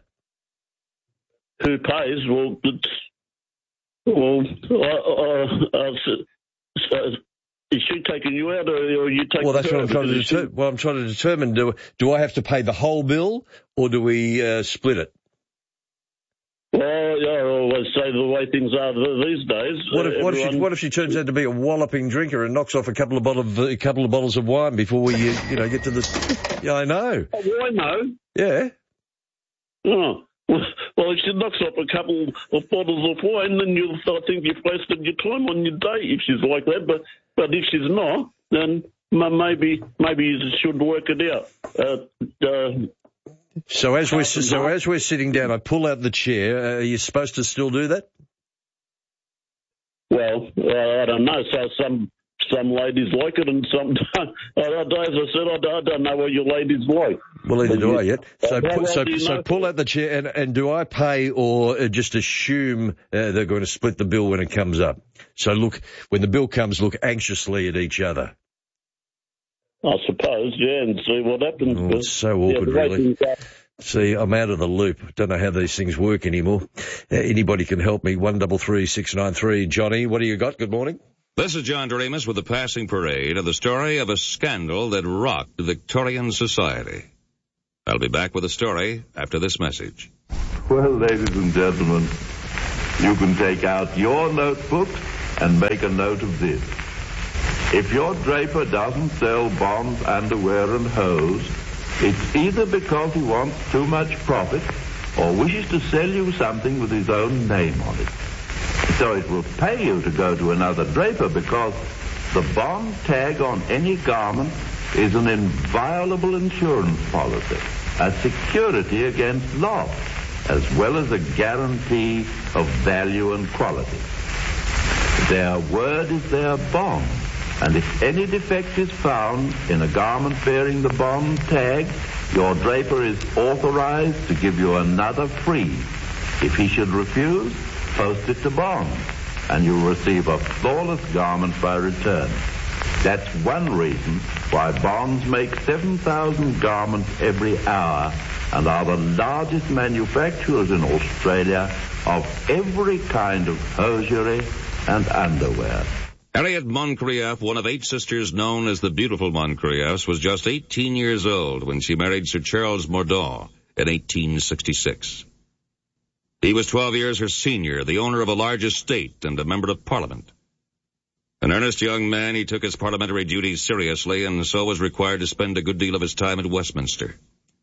[SPEAKER 9] Who pays? Well, it's, well, uh, uh, uh, so, is she taking you out, or are you taking
[SPEAKER 2] Well, that's
[SPEAKER 9] her?
[SPEAKER 2] what I'm trying to determine. Well, I'm trying to determine. Do do I have to pay the whole bill, or do we uh, split it?
[SPEAKER 9] Well, yeah, I always say the way things are these days.
[SPEAKER 2] What if, what, if
[SPEAKER 9] everyone...
[SPEAKER 2] she, what if she turns out to be a walloping drinker and knocks off a couple of bottle of, a couple of bottles of wine before we, uh, you know, get to the? Yeah, I know.
[SPEAKER 9] Oh, well, I know.
[SPEAKER 2] Yeah.
[SPEAKER 9] Oh. Well, if she knocks off a couple of bottles of wine, then you I think you've wasted your time on your day if she's like that. But but if she's not, then maybe maybe you should work it out. Uh, uh,
[SPEAKER 2] So as we're so as we're sitting down, I pull out the chair. Uh, are you supposed to still do that?
[SPEAKER 9] Well, uh, I don't know. So some some ladies like it, and some don't. As I said, I don't, I don't know what your ladies like.
[SPEAKER 2] Well, neither do I yet. So,
[SPEAKER 9] Uh,
[SPEAKER 2] pu- so,
[SPEAKER 9] do you
[SPEAKER 2] so
[SPEAKER 9] know?
[SPEAKER 2] pull out the chair, and, and do I pay or uh, just assume uh, they're going to split the bill when it comes up? So look, when the bill comes, look anxiously at each other.
[SPEAKER 9] I suppose, yeah, and see what happens.
[SPEAKER 2] Oh, it's so awkward,
[SPEAKER 9] yeah, the way
[SPEAKER 2] really.
[SPEAKER 9] things are.
[SPEAKER 2] See, I'm out of the loop. Don't know how these things work anymore. Uh, anybody can help me. One double three six nine three. Johnny, what do you got? Good morning.
[SPEAKER 11] This is John Doremus with the passing parade of the story of a scandal that rocked Victorian society. I'll be back with a story after this message.
[SPEAKER 12] Well, ladies and gentlemen, you can take out your notebook and make a note of this. If your draper doesn't sell bonds, underwear, and hose, it's either because he wants too much profit or wishes to sell you something with his own name on it. So it will pay you to go to another draper because the bond tag on any garment is an inviolable insurance policy, a security against loss, as well as a guarantee of value and quality. Their word is their bond, and if any defect is found in a garment bearing the bond tag, your draper is authorized to give you another free. If he should refuse, post it to bond, and you'll receive a flawless garment by return. That's one reason why Bonds make seven thousand garments every hour and are the largest manufacturers in Australia of every kind of hosiery and underwear.
[SPEAKER 11] Harriet Moncrieff, one of eight sisters known as the Beautiful Moncrieffs, was just eighteen years old when she married Sir Charles Mordaunt in eighteen sixty-six. He was twelve years her senior, the owner of a large estate and a member of Parliament. An earnest young man, he took his parliamentary duties seriously and so was required to spend a good deal of his time at Westminster.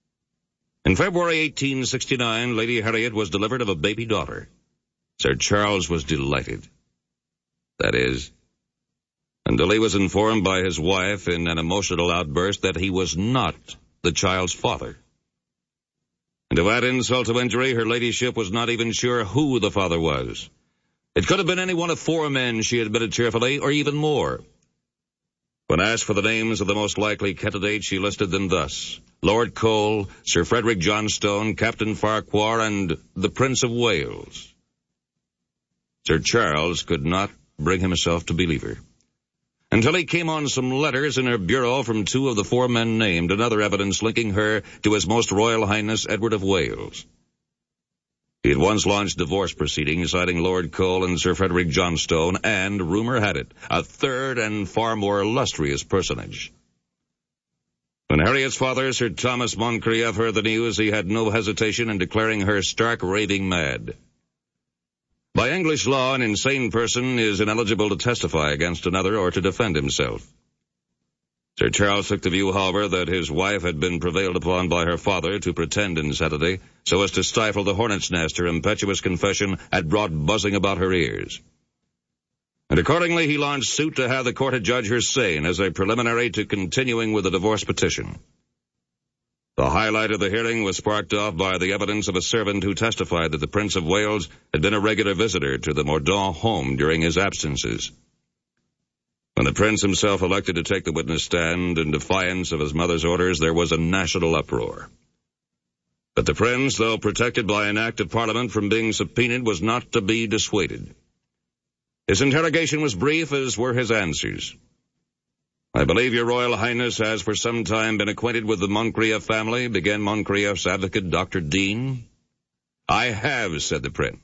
[SPEAKER 11] In February eighteen sixty-nine, Lady Harriet was delivered of a baby daughter. Sir Charles was delighted. That is, until he was informed by his wife in an emotional outburst that he was not the child's father. And to add insult to injury, her ladyship was not even sure who the father was. It could have been any one of four men, she admitted cheerfully, or even more. When asked for the names of the most likely candidates, she listed them thus: Lord Cole, Sir Frederick Johnstone, Captain Farquhar, and the Prince of Wales. Sir Charles could not bring himself to believe her, until he came on some letters in her bureau from two of the four men named, and other evidence linking her to His Most Royal Highness Edward of Wales. He had once launched divorce proceedings citing Lord Cole and Sir Frederick Johnstone, and, rumor had it, a third and far more illustrious personage. When Harriet's father, Sir Thomas Moncrieff, heard the news, he had no hesitation in declaring her stark raving mad. By English law, an insane person is ineligible to testify against another or to defend himself. Sir Charles took the view, however, that his wife had been prevailed upon by her father to pretend insanity so as to stifle the hornet's nest her impetuous confession had brought buzzing about her ears. And accordingly he launched suit to have the court adjudge her sane as a preliminary to continuing with the divorce petition. The highlight of the hearing was sparked off by the evidence of a servant who testified that the Prince of Wales had been a regular visitor to the Mordaunt home during his absences. When the Prince himself elected to take the witness stand in defiance of his mother's orders, there was a national uproar. But the Prince, though protected by an act of Parliament from being subpoenaed, was not to be dissuaded. His interrogation was brief, as were his answers. I believe your Royal Highness has for some time been acquainted with the Moncrieff family, began Moncrieff's advocate, Doctor Dean. I have, said the Prince.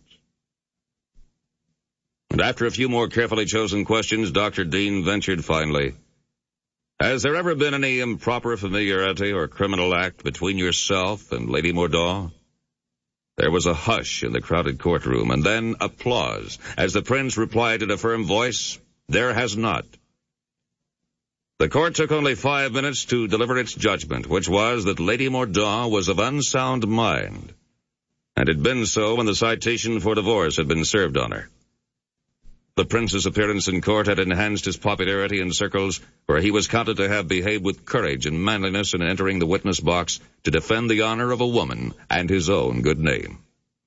[SPEAKER 11] And after a few more carefully chosen questions, Doctor Dean ventured finally, has there ever been any improper familiarity or criminal act between yourself and Lady Mordaunt? There was a hush in the crowded courtroom, and then applause, as the Prince replied in a firm voice, there has not. The court took only five minutes to deliver its judgment, which was that Lady Mordaunt was of unsound mind, and had been so when the citation for divorce had been served on her. The prince's appearance in court had enhanced his popularity in circles where he was counted to have behaved with courage and manliness in entering the witness box to defend the honor of a woman and his own good name.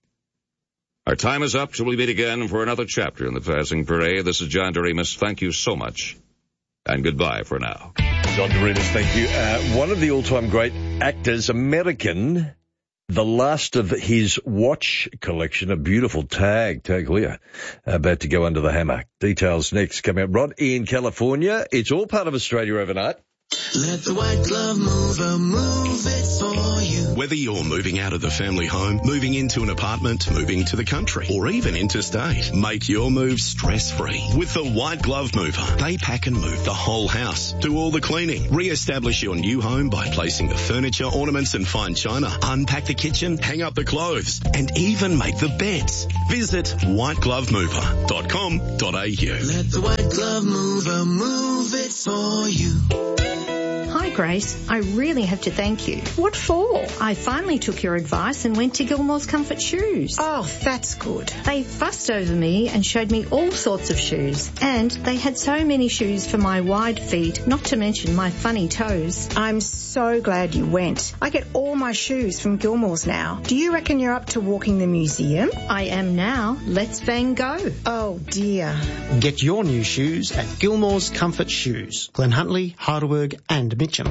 [SPEAKER 11] Our time is up, so we meet again for another chapter in the passing parade. This is John Doremus. Thank you so much, and goodbye for now.
[SPEAKER 2] John Doremus, thank you. Uh, one of the all-time great actors, American, the last of his watch collection, a beautiful tag, Tag Heuer, about to go under the hammer. Details next. Come out. Rod in California. It's all part of Australia overnight.
[SPEAKER 13] Let the white glove mover move it for you.
[SPEAKER 14] Whether you're moving out of the family home, moving into an apartment, moving to the country, or even interstate, make your move stress-free with the White Glove Mover. They pack and move the whole house, do all the cleaning, re-establish your new home by placing the furniture, ornaments and fine china, unpack the kitchen, hang up the clothes, and even make the beds. Visit white glove mover dot com dot a u.
[SPEAKER 13] Let the white glove mover move it for you.
[SPEAKER 15] Hi Grace, I really have to thank you.
[SPEAKER 16] What for?
[SPEAKER 15] I finally took your advice and went to Gilmore's Comfort Shoes.
[SPEAKER 16] Oh, that's good.
[SPEAKER 15] They fussed over me and showed me all sorts of shoes. And they had so many shoes for my wide feet, not to mention my funny toes.
[SPEAKER 16] I'm so glad you went. I get all my shoes from Gilmore's now. Do you reckon you're up to walking the museum?
[SPEAKER 15] I am now. Let's Van go.
[SPEAKER 16] Oh dear.
[SPEAKER 17] Get your new shoes at Gilmore's Comfort Shoes, Glen Huntly, Heidelberg and Mitcham.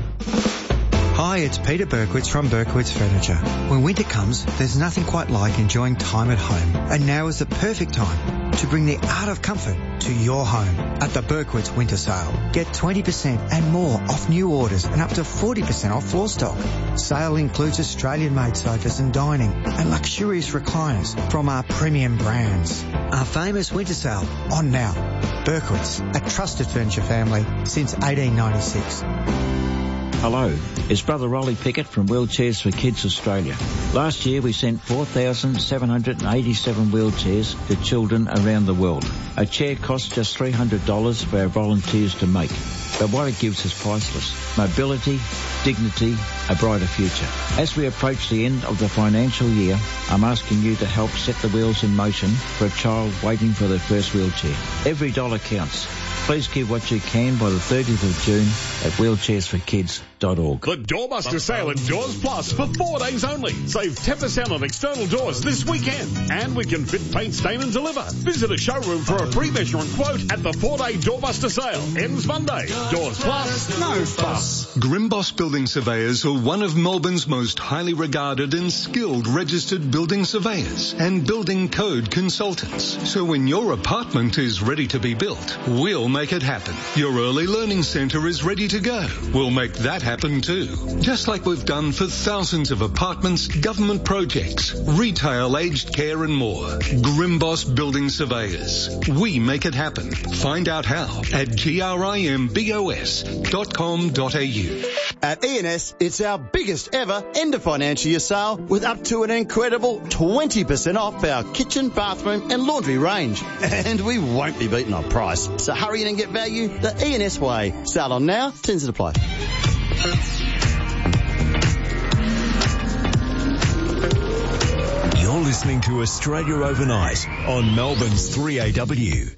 [SPEAKER 18] Hi, it's Peter Berkowitz from Berkowitz Furniture. When winter comes, there's nothing quite like enjoying time at home. And now is the perfect time to bring the art of comfort to your home at the Berkowitz Winter Sale. Get twenty percent and more off new orders and up to forty percent off floor stock. Sale includes Australian-made sofas and dining and luxurious recliners from our premium brands. Our famous winter sale on now. Berkowitz, a trusted furniture family since eighteen ninety-six.
[SPEAKER 19] Hello, it's Brother Rolly Pickett from Wheelchairs for Kids Australia. Last year we sent four thousand seven hundred eighty-seven wheelchairs to children around the world. A chair costs just three hundred dollars for our volunteers to make, but what it gives is priceless. Mobility, dignity, a brighter future. As we approach the end of the financial year, I'm asking you to help set the wheels in motion for a child waiting for their first wheelchair. Every dollar counts. Please give what you can by the thirtieth of June at wheelchairs for kids dot org.
[SPEAKER 28] The Doorbuster sale at Doors Plus for four days only. Save ten percent on external doors this weekend. And we can fit, paint, stain and deliver. Visit a showroom for a pre-measurement quote at the four-day Doorbuster sale. Ends Monday. Doors Plus, no fuss.
[SPEAKER 29] Grimboss Building Surveyors are one of Melbourne's most highly regarded and skilled registered building surveyors and building code consultants. So when your apartment is ready to be built, we'll make it happen. Your early learning centre is ready to go. We'll make that happen too. Just like we've done for thousands of apartments, government projects, retail, aged care and more. Grimboss Building Surveyors. We make it happen. Find out how at grimbos dot com dot a u.
[SPEAKER 10] At E and S, it's our biggest ever end of financial year sale with up to an incredible twenty percent off our kitchen, bathroom and laundry range. And we won't be beaten on price. So hurry in and get value the E and S way. Sale on now, tends to apply.
[SPEAKER 25] You're listening to Australia Overnight on Melbourne's three A W.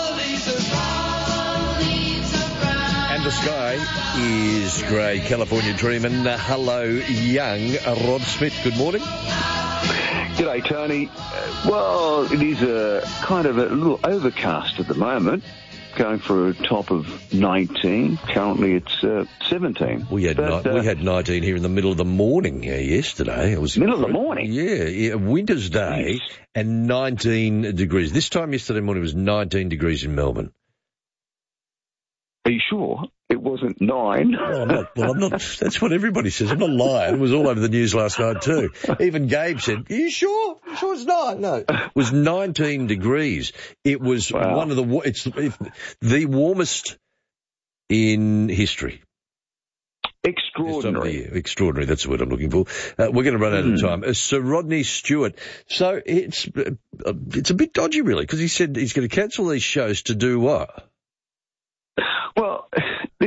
[SPEAKER 2] And the sky is grey. California dreaming. Uh, hello, young Rod Smith. Good morning.
[SPEAKER 30] G'day, Tony. Uh, well, it is a kind of a little overcast at the moment, going for a top of nineteen. Currently, it's uh, seventeen.
[SPEAKER 2] We had but, ni- uh, we had nineteen here in the middle of the morning uh, yesterday. It was
[SPEAKER 30] middle of the morning.
[SPEAKER 2] Yeah, yeah, winter's day yes. And nineteen degrees. This time yesterday morning was nineteen degrees in Melbourne.
[SPEAKER 30] Are you sure? It wasn't nine.
[SPEAKER 2] No, I'm not, well, I'm not. That's what everybody says. I'm not lying. It was all over the news last night too. Even Gabe said, "Are you sure? Are you sure it's nine?" No, it was nineteen degrees. It was wow. one of the. It's the warmest in history.
[SPEAKER 30] Extraordinary.
[SPEAKER 2] Extraordinary. That's the word I'm looking for. Uh, we're going to run out mm. of time. Uh, Sir Rodney Stewart. So it's uh, it's a bit dodgy, really, because he said he's going to cancel these shows to do what?
[SPEAKER 30] Well, this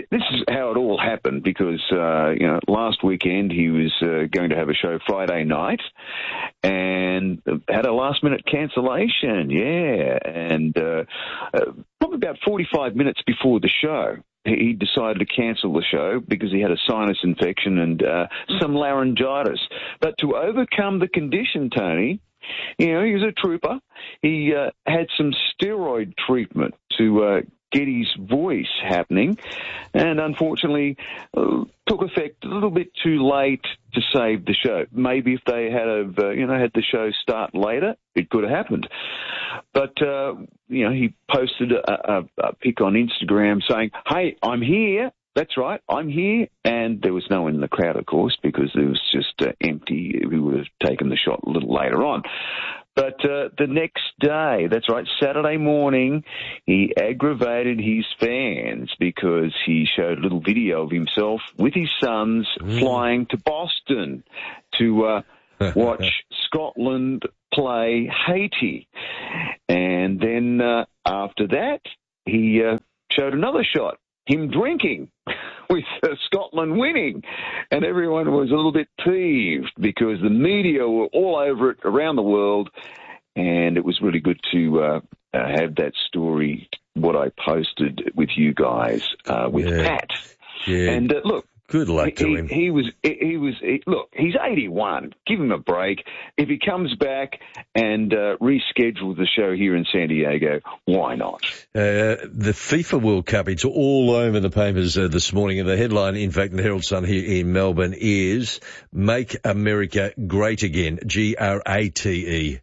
[SPEAKER 30] this is how it all happened because, uh, you know, last weekend he was uh, going to have a show Friday night and had a last-minute cancellation, yeah. And uh, uh, probably about forty-five minutes before the show, he decided to cancel the show because he had a sinus infection and uh, some laryngitis. But to overcome the condition, Tony, you know, he was a trooper. He uh, had some steroid treatment to uh, get his voice happening, and unfortunately uh, took effect a little bit too late to save the show. Maybe if they had, a, uh, you know, had the show start later, it could have happened. But uh, you know, he posted a, a, a pic on Instagram saying, "Hey, I'm here. That's right, I'm here." And there was no one in the crowd, of course, because it was just uh, empty. We would have taken the shot a little later on. But uh, the next day, that's right, Saturday morning, he aggravated his fans because he showed a little video of himself with his sons mm. flying to Boston to uh, watch Scotland play Haiti. And then uh, after that, he uh, showed another shot, him drinking with uh, Scotland winning. And everyone was a little bit peeved because the media were all over it around the world. And it was really good to uh, uh, have that story, what I posted with you guys, uh, with
[SPEAKER 2] yeah.
[SPEAKER 30] Pat.
[SPEAKER 2] Yeah.
[SPEAKER 30] And uh, look,
[SPEAKER 2] good luck
[SPEAKER 30] he,
[SPEAKER 2] to him.
[SPEAKER 30] He, he was, he, he was. He, look, he's eighty-one. Give him a break. If he comes back and uh, reschedules the show here in San Diego, why not?
[SPEAKER 2] Uh, the FIFA World Cup, it's all over the papers uh, this morning, and the headline, in fact, in the Herald Sun here in Melbourne is "Make America Great Again." G R A T E.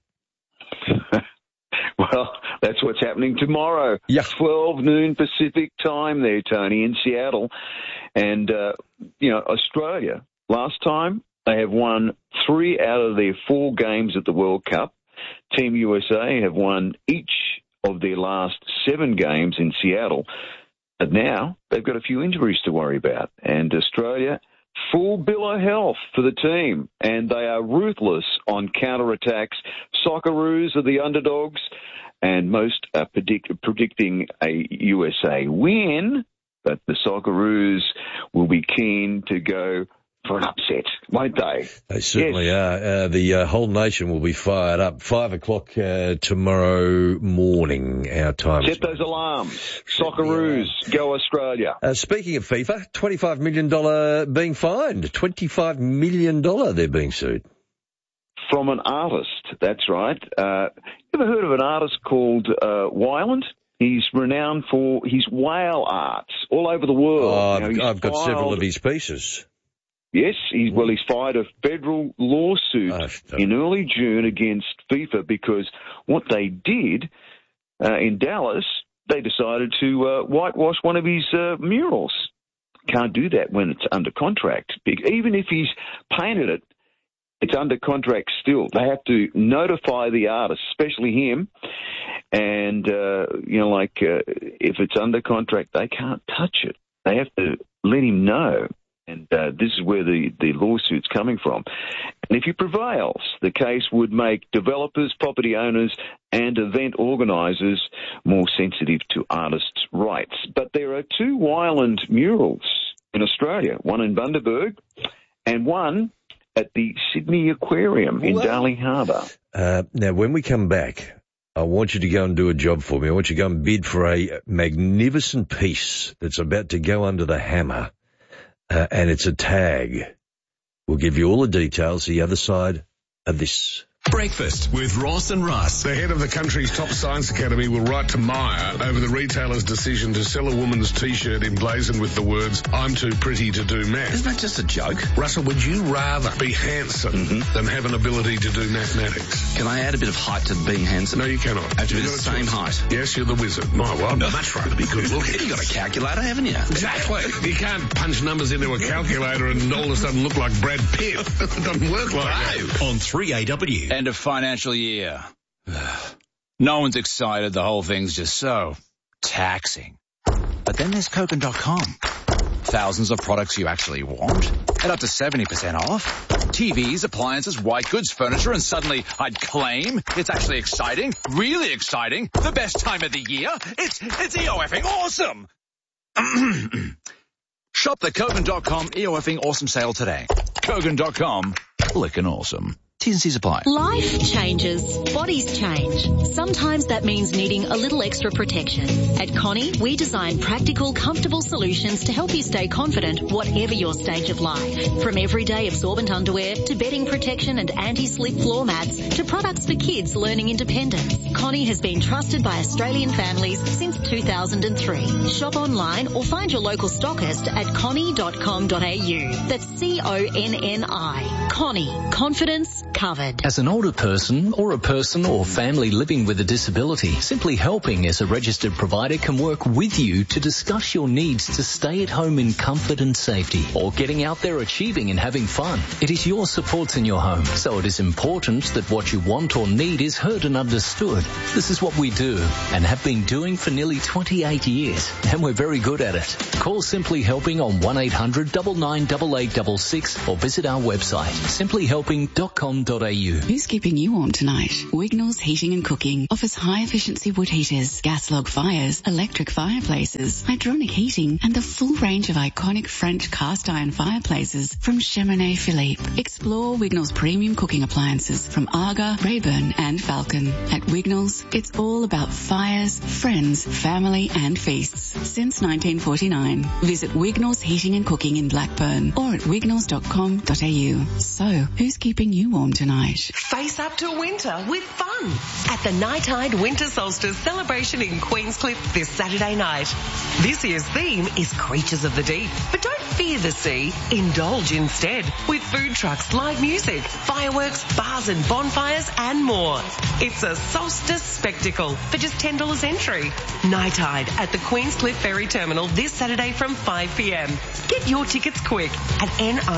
[SPEAKER 30] Well, that's what's happening tomorrow.
[SPEAKER 2] Yeah.
[SPEAKER 30] twelve noon Pacific time there, Tony, in Seattle. And, uh, you know, Australia, last time they have won three out of their four games at the World Cup. Team U S A have won each of their last seven games in Seattle. But now they've got a few injuries to worry about. And Australia, full bill of health for the team, and they are ruthless on counterattacks. Socceroos are the underdogs, and most are predict- predicting a U S A win, but the Socceroos will be keen to go for an upset, won't they?
[SPEAKER 2] They certainly
[SPEAKER 30] yes.
[SPEAKER 2] are. Uh, the uh, whole nation will be fired up. Five o'clock uh, tomorrow morning, our time.
[SPEAKER 30] Set those alarms. Socceroos, go Australia.
[SPEAKER 2] Uh, speaking of FIFA, twenty-five million dollars being fined. twenty-five million dollars they're being sued.
[SPEAKER 30] From an artist, that's right. Uh, you ever heard of an artist called uh, Weiland? He's renowned for his whale arts all over the world.
[SPEAKER 2] Oh, I've,
[SPEAKER 30] you know,
[SPEAKER 2] I've got
[SPEAKER 30] filed,
[SPEAKER 2] several of his pieces.
[SPEAKER 30] Yes, he's, well, he's filed a federal lawsuit oh, in early June against FIFA because what they did uh, in Dallas, they decided to uh, whitewash one of his uh, murals. Can't do that when it's under contract. Even if he's painted it, it's under contract still. They have to notify the artist, especially him, and, uh, you know, like uh, if it's under contract, they can't touch it. They have to let him know. And uh, this is where the, the lawsuit's coming from. And if he prevails, the case would make developers, property owners, and event organisers more sensitive to artists' rights. But there are two Weiland murals in Australia, one in Bundaberg and one at the Sydney Aquarium in well, Darling Harbour.
[SPEAKER 2] Uh, now, when we come back, I want you to go and do a job for me. I want you to go and bid for a magnificent piece that's about to go under the hammer. Uh, and it's a tag. We'll give you all the details the other side of this.
[SPEAKER 25] Breakfast with Ross and Russ.
[SPEAKER 28] The head of the country's top science academy will write to Myer over the retailer's decision to sell a woman's T-shirt emblazoned with the words, "I'm too pretty to do math."
[SPEAKER 3] Isn't that just a joke?
[SPEAKER 28] Russell, would you rather be handsome
[SPEAKER 3] mm-hmm.
[SPEAKER 28] than have an ability to do mathematics?
[SPEAKER 3] Can I add a bit of height to being handsome?
[SPEAKER 28] No, you cannot.
[SPEAKER 3] I have to be the same height.
[SPEAKER 28] Yes, you're the wizard. My, well, I'd much rather be good looking.
[SPEAKER 3] You've got a calculator, haven't you?
[SPEAKER 28] Exactly. You can't punch numbers into a calculator and all of a sudden look like Brad Pitt. It doesn't work like that.
[SPEAKER 25] On three A W.
[SPEAKER 4] End of financial year. No one's excited. The whole thing's just so taxing. But then there's Kogan dot com. Thousands of products you actually want at up to seventy percent off. T Vs, appliances, white goods, furniture, and suddenly I'd claim it's actually exciting, really exciting, the best time of the year. It's, it's E O F-ing awesome. Shop the Kogan dot com EOFing Awesome Sale today. Kogan dot com. Lickin' awesome. T's and C's apply.
[SPEAKER 5] Life changes. Bodies change. Sometimes that means needing a little extra protection. At Connie, we design practical, comfortable solutions to help you stay confident whatever your stage of life. From everyday absorbent underwear to bedding protection and anti-slip floor mats to products for kids learning independence. Connie has been trusted by Australian families since two thousand three. Shop online or find your local stockist at connie dot com dot a u. That's C O N N I. Connie. Confidence covered.
[SPEAKER 6] As an older person or a person or family living with a disability, Simply Helping as a registered provider can work with you to discuss your needs to stay at home in comfort and safety, or getting out there achieving and having fun. It is your supports in your home, so it is important that what you want or need is heard and understood. This is what we do and have been doing for nearly twenty-eight years, and we're very good at it. Call Simply Helping on one eight hundred nine nine eight eight six six or visit our website simply helping dot com dot a u.
[SPEAKER 7] Who's keeping you warm tonight? Wignall's Heating and Cooking offers high-efficiency wood heaters, gas log fires, electric fireplaces, hydronic heating, and the full range of iconic French cast-iron fireplaces from Cheminée Philippe. Explore Wignall's premium cooking appliances from Arga, Rayburn, and Falcon. At Wignall's, it's all about fires, friends, family, and feasts. Since nineteen forty-nine, visit Wignall's Heating and Cooking in Blackburn or at wignalls dot com dot a u. So, who's keeping you warm tonight?
[SPEAKER 20] Face up to winter with fun at the Night Tide Winter Solstice celebration in Queenscliff this Saturday night. This year's theme is Creatures of the Deep, but don't fear the sea. Indulge instead with food trucks, live music, fireworks, bars and bonfires and more. It's a solstice spectacle for just ten dollars entry. Night Tide at the Queenscliff Ferry Terminal this Saturday from five p m. Get your tickets quick at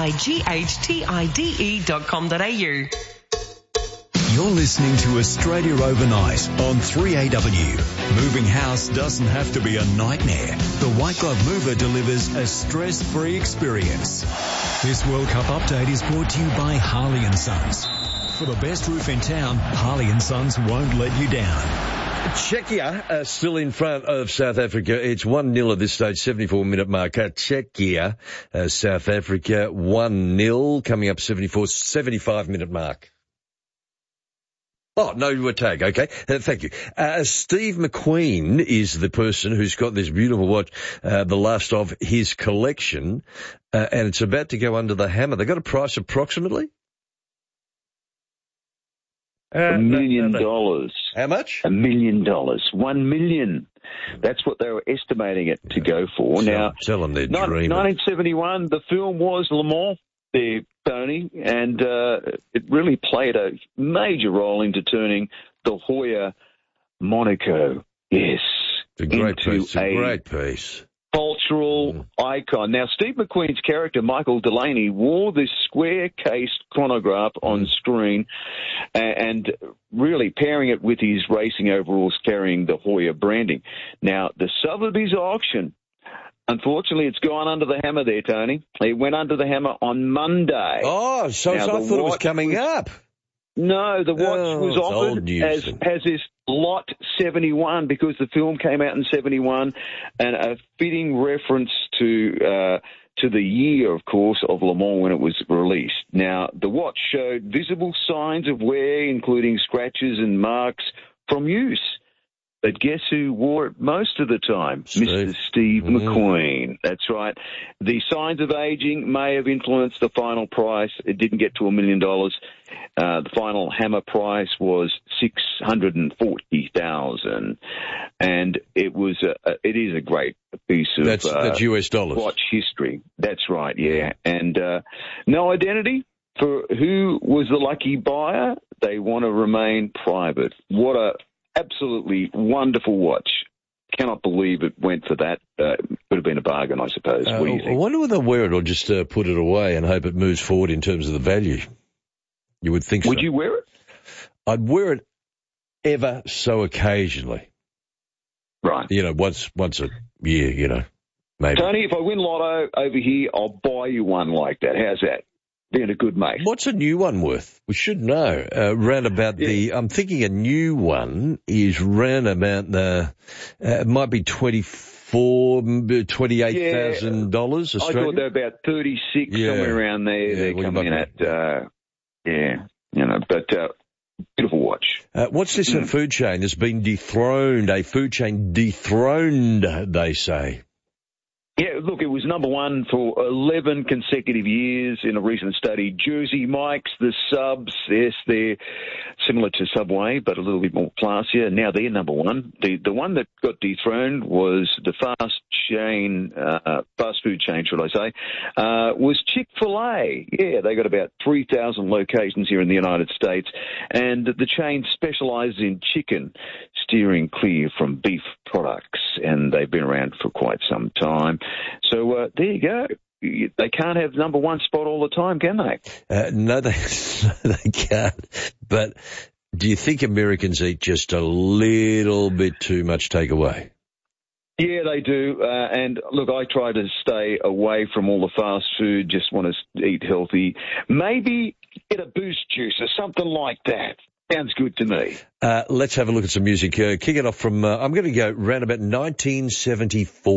[SPEAKER 20] night dot com dot a u.
[SPEAKER 21] You're listening to Australia Overnight on three A W. Moving house doesn't have to be a nightmare. The White Glove Mover delivers a stress-free experience. This World Cup update is brought to you by Harley and Sons. For the best roof in town, Harley and Sons won't let you down.
[SPEAKER 2] Czechia uh, still in front of South Africa. It's one nil at this stage, seventy-four minute marker. Czechia, uh, South Africa, one nil, coming up seventy-four, seventy-five minute mark. Oh, no tag, okay. Uh, thank you. Uh, Steve McQueen is the person who's got this beautiful watch, uh, the last of his collection, uh, and it's about to go under the hammer. They got a price approximately?
[SPEAKER 30] Uh, a million no, no, no. dollars.
[SPEAKER 2] How much?
[SPEAKER 30] A million dollars. One million. That's what they were estimating it to go for.
[SPEAKER 2] Tell,
[SPEAKER 30] now,
[SPEAKER 2] tell them they're dreaming.
[SPEAKER 30] nineteen seventy-one, the film was Le Mans there, Tony, and uh, it really played a major role into turning the Hoya Monaco, yes,
[SPEAKER 2] a great
[SPEAKER 30] into
[SPEAKER 2] piece. A, a great piece.
[SPEAKER 30] Cultural mm. icon. Now, Steve McQueen's character, Michael Delaney, wore this square-cased chronograph mm. on screen, and really pairing it with his racing overalls carrying the Hoya branding. Now, the Sotheby's auction, unfortunately, it's gone under the hammer there, Tony. It went under the hammer on Monday.
[SPEAKER 2] Oh, so,
[SPEAKER 30] now,
[SPEAKER 2] so I thought it was coming was, up.
[SPEAKER 30] No, the watch
[SPEAKER 2] oh,
[SPEAKER 30] was offered as has this Lot seventy-one because the film came out in seventy-one, and a fitting reference to uh, to the year, of course, of Le Mans when it was released. Now, the watch showed visible signs of wear, including scratches and marks from use. But guess who wore it most of the time?
[SPEAKER 2] Steve.
[SPEAKER 30] Mister Steve
[SPEAKER 2] mm.
[SPEAKER 30] McQueen. That's right. The signs of aging may have influenced the final price. It didn't get to a million dollars. Uh, the final hammer price was six hundred and forty thousand, and it was a, a, it is a great piece of
[SPEAKER 2] that's,
[SPEAKER 30] uh,
[SPEAKER 2] that's U S dollars
[SPEAKER 30] watch history. That's right. Yeah, and uh, no identity for who was the lucky buyer. They want to remain private. What a absolutely wonderful watch. Cannot believe it went for that. Uh, could have been a bargain, I suppose.
[SPEAKER 2] Uh,
[SPEAKER 30] what do you think?
[SPEAKER 2] I wonder whether they'll wear it or just uh, put it away and hope it moves forward in terms of the value. You would think
[SPEAKER 30] Would
[SPEAKER 2] so.
[SPEAKER 30] you wear it?
[SPEAKER 2] I'd wear it ever so occasionally.
[SPEAKER 30] Right.
[SPEAKER 2] You know, once once a year, you know, maybe.
[SPEAKER 30] Tony, if I win lotto over here, I'll buy you one like that. How's that? Being a good mate.
[SPEAKER 2] What's a new one worth? We should know. Uh, round about yeah. the, I'm thinking a new one is round about the, uh, it might be twenty, thirty-four, twenty-eight thousand dollars
[SPEAKER 30] I
[SPEAKER 2] Australian?
[SPEAKER 30] thought they were about thirty-six,
[SPEAKER 2] Yeah.
[SPEAKER 30] somewhere around there.
[SPEAKER 2] Yeah,
[SPEAKER 30] They're
[SPEAKER 2] well, you
[SPEAKER 30] coming in
[SPEAKER 2] might
[SPEAKER 30] at, uh, yeah, you know, but uh, beautiful watch.
[SPEAKER 2] Uh, what's this a food chain that's been dethroned? A food chain dethroned, they say.
[SPEAKER 30] Yeah, look, it was number one for eleven consecutive years in a recent study. Jersey Mike's, the subs, yes, they're similar to Subway, but a little bit more classier. Now they're number one. The the one that got dethroned was the fast chain, uh, fast food chain, should I say, uh, was Chick-fil-A. Yeah, they got about three thousand locations here in the United States, and the chain specialises in chicken, steering clear from beef products, and they've been around for quite some time. So uh, there you go. They can't have number one spot all the time, can they?
[SPEAKER 2] Uh, no, they, no, they can't. But do you think Americans eat just a little bit too much takeaway?
[SPEAKER 30] Yeah, they do. Uh, and look, I try to stay away from all the fast food, just want to eat healthy. Maybe get a Boost juice or something like that. Sounds good to me.
[SPEAKER 2] Uh, let's have a look at some music. Uh, kick it off from, uh, I'm going to go round about nineteen seventy-four.